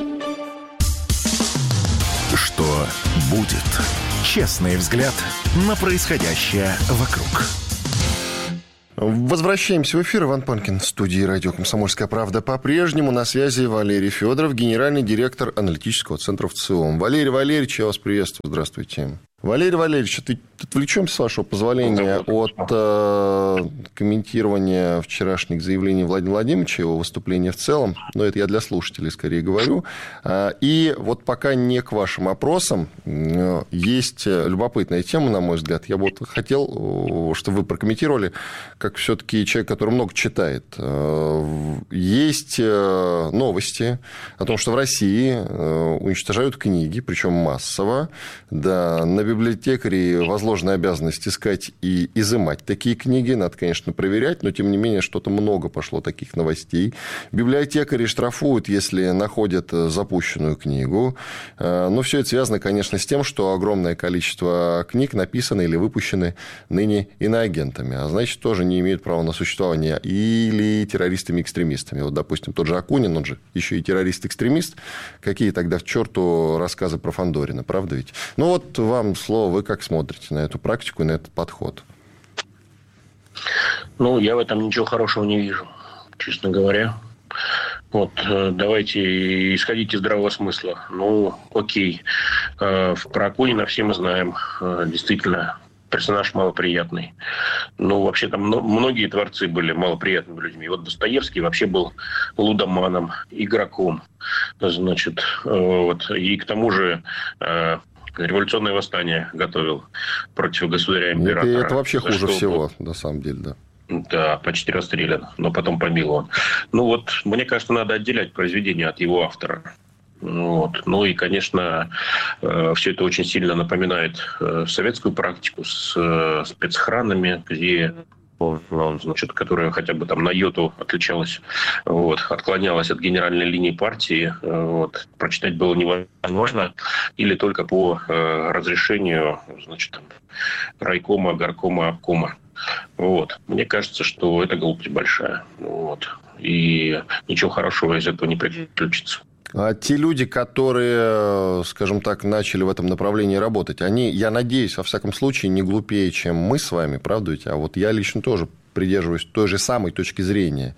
Что будет? Честный взгляд на происходящее вокруг. Возвращаемся в эфир. Иван Панкин в студии радио «Комсомольская правда». По-прежнему на связи Валерий Федоров, генеральный директор аналитического центра ВЦИОМ. Валерий Валерьевич, я вас приветствую. Здравствуйте. Валерий Валерьевич, отвлечемся, с вашего позволения, от э, комментирования вчерашних заявлений Владимира Владимировича, его выступления в целом, но это я для слушателей скорее говорю. И вот пока не к вашим опросам, есть любопытная тема, на мой взгляд. Я бы вот хотел, чтобы вы прокомментировали, как все-таки человек, который много читает. Есть новости о том, что в России уничтожают книги, причем массово, да, на библиотекарей возложена обязанность искать и изымать такие книги. Надо, конечно, проверять, но, тем не менее, что-то много пошло таких новостей. Библиотекари штрафуют, если находят запущенную книгу. Но все это связано, конечно, с тем, что огромное количество книг написаны или выпущены ныне иноагентами, а значит, тоже не имеют права на существование или террористами-экстремистами. Вот, допустим, тот же Акунин, он же еще и террорист-экстремист. Какие тогда к черту рассказы про Фандорина, правда ведь? Ну вот вам слово, вы как смотрите на эту практику и на этот подход? Ну, я в этом ничего хорошего не вижу, честно говоря. Вот, давайте исходить из здравого смысла. Ну, окей. Про Акунина все мы знаем. Действительно, персонаж малоприятный. Ну, вообще, там многие творцы были малоприятными людьми. Вот Достоевский вообще был лудоманом, игроком. Значит, вот. И к тому же революционное восстание готовил против государя-императора. Это, это вообще хуже всего, на самом деле, да. Да, почти расстрелян, но потом помилован. Ну вот, мне кажется, надо отделять произведение от его автора. Вот. Ну и, конечно, все это очень сильно напоминает советскую практику с спецхранами, где... значит, которая хотя бы там на йоту отличалась, вот, отклонялась от генеральной линии партии, вот, прочитать было невозможно, или только по э, разрешению, значит, райкома, горкома, обкома. Вот. Мне кажется, что это глупость большая. Вот. И ничего хорошего из этого не приключится. А те люди, которые, скажем так, начали в этом направлении работать, они, я надеюсь, во всяком случае, не глупее, чем мы с вами, правда ведь? А вот я лично тоже придерживаюсь той же самой точки зрения.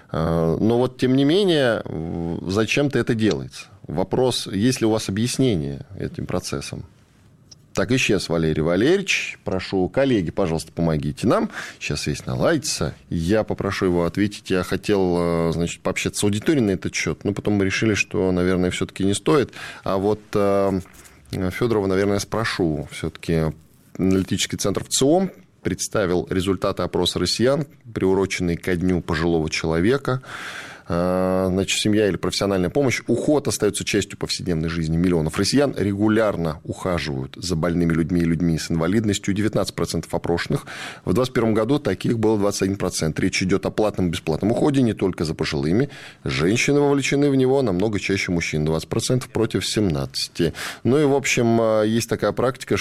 Но вот, тем не менее, зачем-то это делается. Вопрос, есть ли у вас объяснение этим процессам? Так, исчез Валерий Валерьевич. Прошу, коллеги, пожалуйста, помогите нам. Сейчас есть наладится. Я попрошу его ответить. Я хотел, значит, пообщаться с аудиторией на этот счет, но потом мы решили, что, наверное, все-таки не стоит. А вот Федорова, наверное, спрошу. Все-таки аналитический центр ВЦИОМ представил результаты опроса россиян, приуроченные ко дню пожилого человека. Значит, семья или профессиональная помощь. Уход остается частью повседневной жизни миллионов россиян. Регулярно ухаживают за больными людьми и людьми с инвалидностью. девятнадцать процентов опрошенных. В двадцать первом году таких было двадцать один процент. Речь идет о платном и бесплатном уходе не только за пожилыми. Женщины вовлечены в него намного чаще мужчин. двадцать процентов против семнадцати процентов. Ну и, в общем, есть такая практика,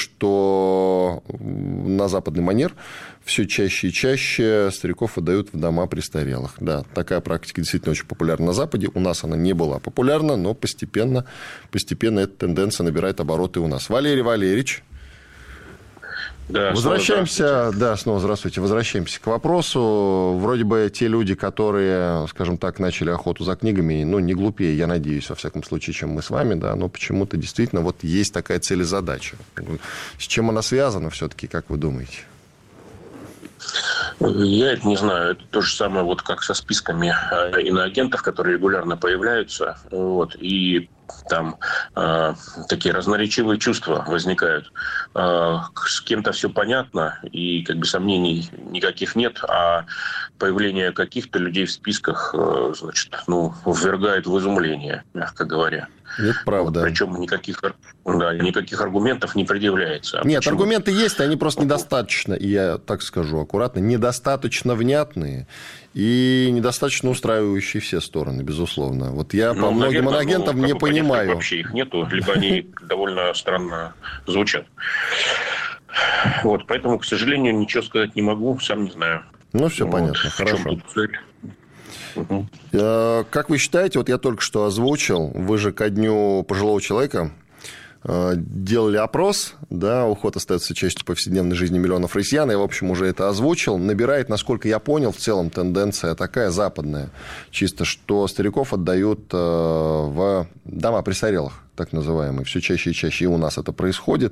что на западный манер все чаще и чаще стариков отдают в дома престарелых. Да, такая практика действительно очень популярна на Западе. У нас она не была популярна, но постепенно, постепенно эта тенденция набирает обороты у нас. Валерий Валерьевич. Да, Возвращаемся, да, снова здравствуйте. Возвращаемся к вопросу. Вроде бы те люди, которые, скажем так, начали охоту за книгами, ну, не глупее, я надеюсь, во всяком случае, чем мы с вами, да, но почему-то действительно вот есть такая цель и задача. С чем она связана все-таки, как вы думаете? Я это не знаю. Это то же самое, вот как со списками иноагентов, которые регулярно появляются. Вот, и там э, такие разноречивые чувства возникают. Э, с кем-то все понятно, и как бы сомнений никаких нет, а появление каких-то людей в списках, э, значит, ну, ввергает в изумление, мягко говоря. Это правда. Вот, причем никаких, да, никаких аргументов не предъявляется. А Нет, почему? аргументы есть, они просто недостаточно, и я так скажу аккуратно, недостаточно внятные и недостаточно устраивающие все стороны, безусловно. Вот я ну, по многим наверное, иноагентам ну, не понимаю. Вообще их нету, либо они довольно странно звучат. Вот, поэтому, к сожалению, ничего сказать не могу, сам не знаю. Ну, все понятно, хорошо. Угу. Как вы считаете, вот я только что озвучил, вы же ко дню пожилого человека делали опрос, да, уход остается частью повседневной жизни миллионов россиян, я, в общем, уже это озвучил, набирает, насколько я понял, в целом тенденция такая западная, чисто, что стариков отдают в дома престарелых, так называемые, все чаще и чаще, и у нас это происходит.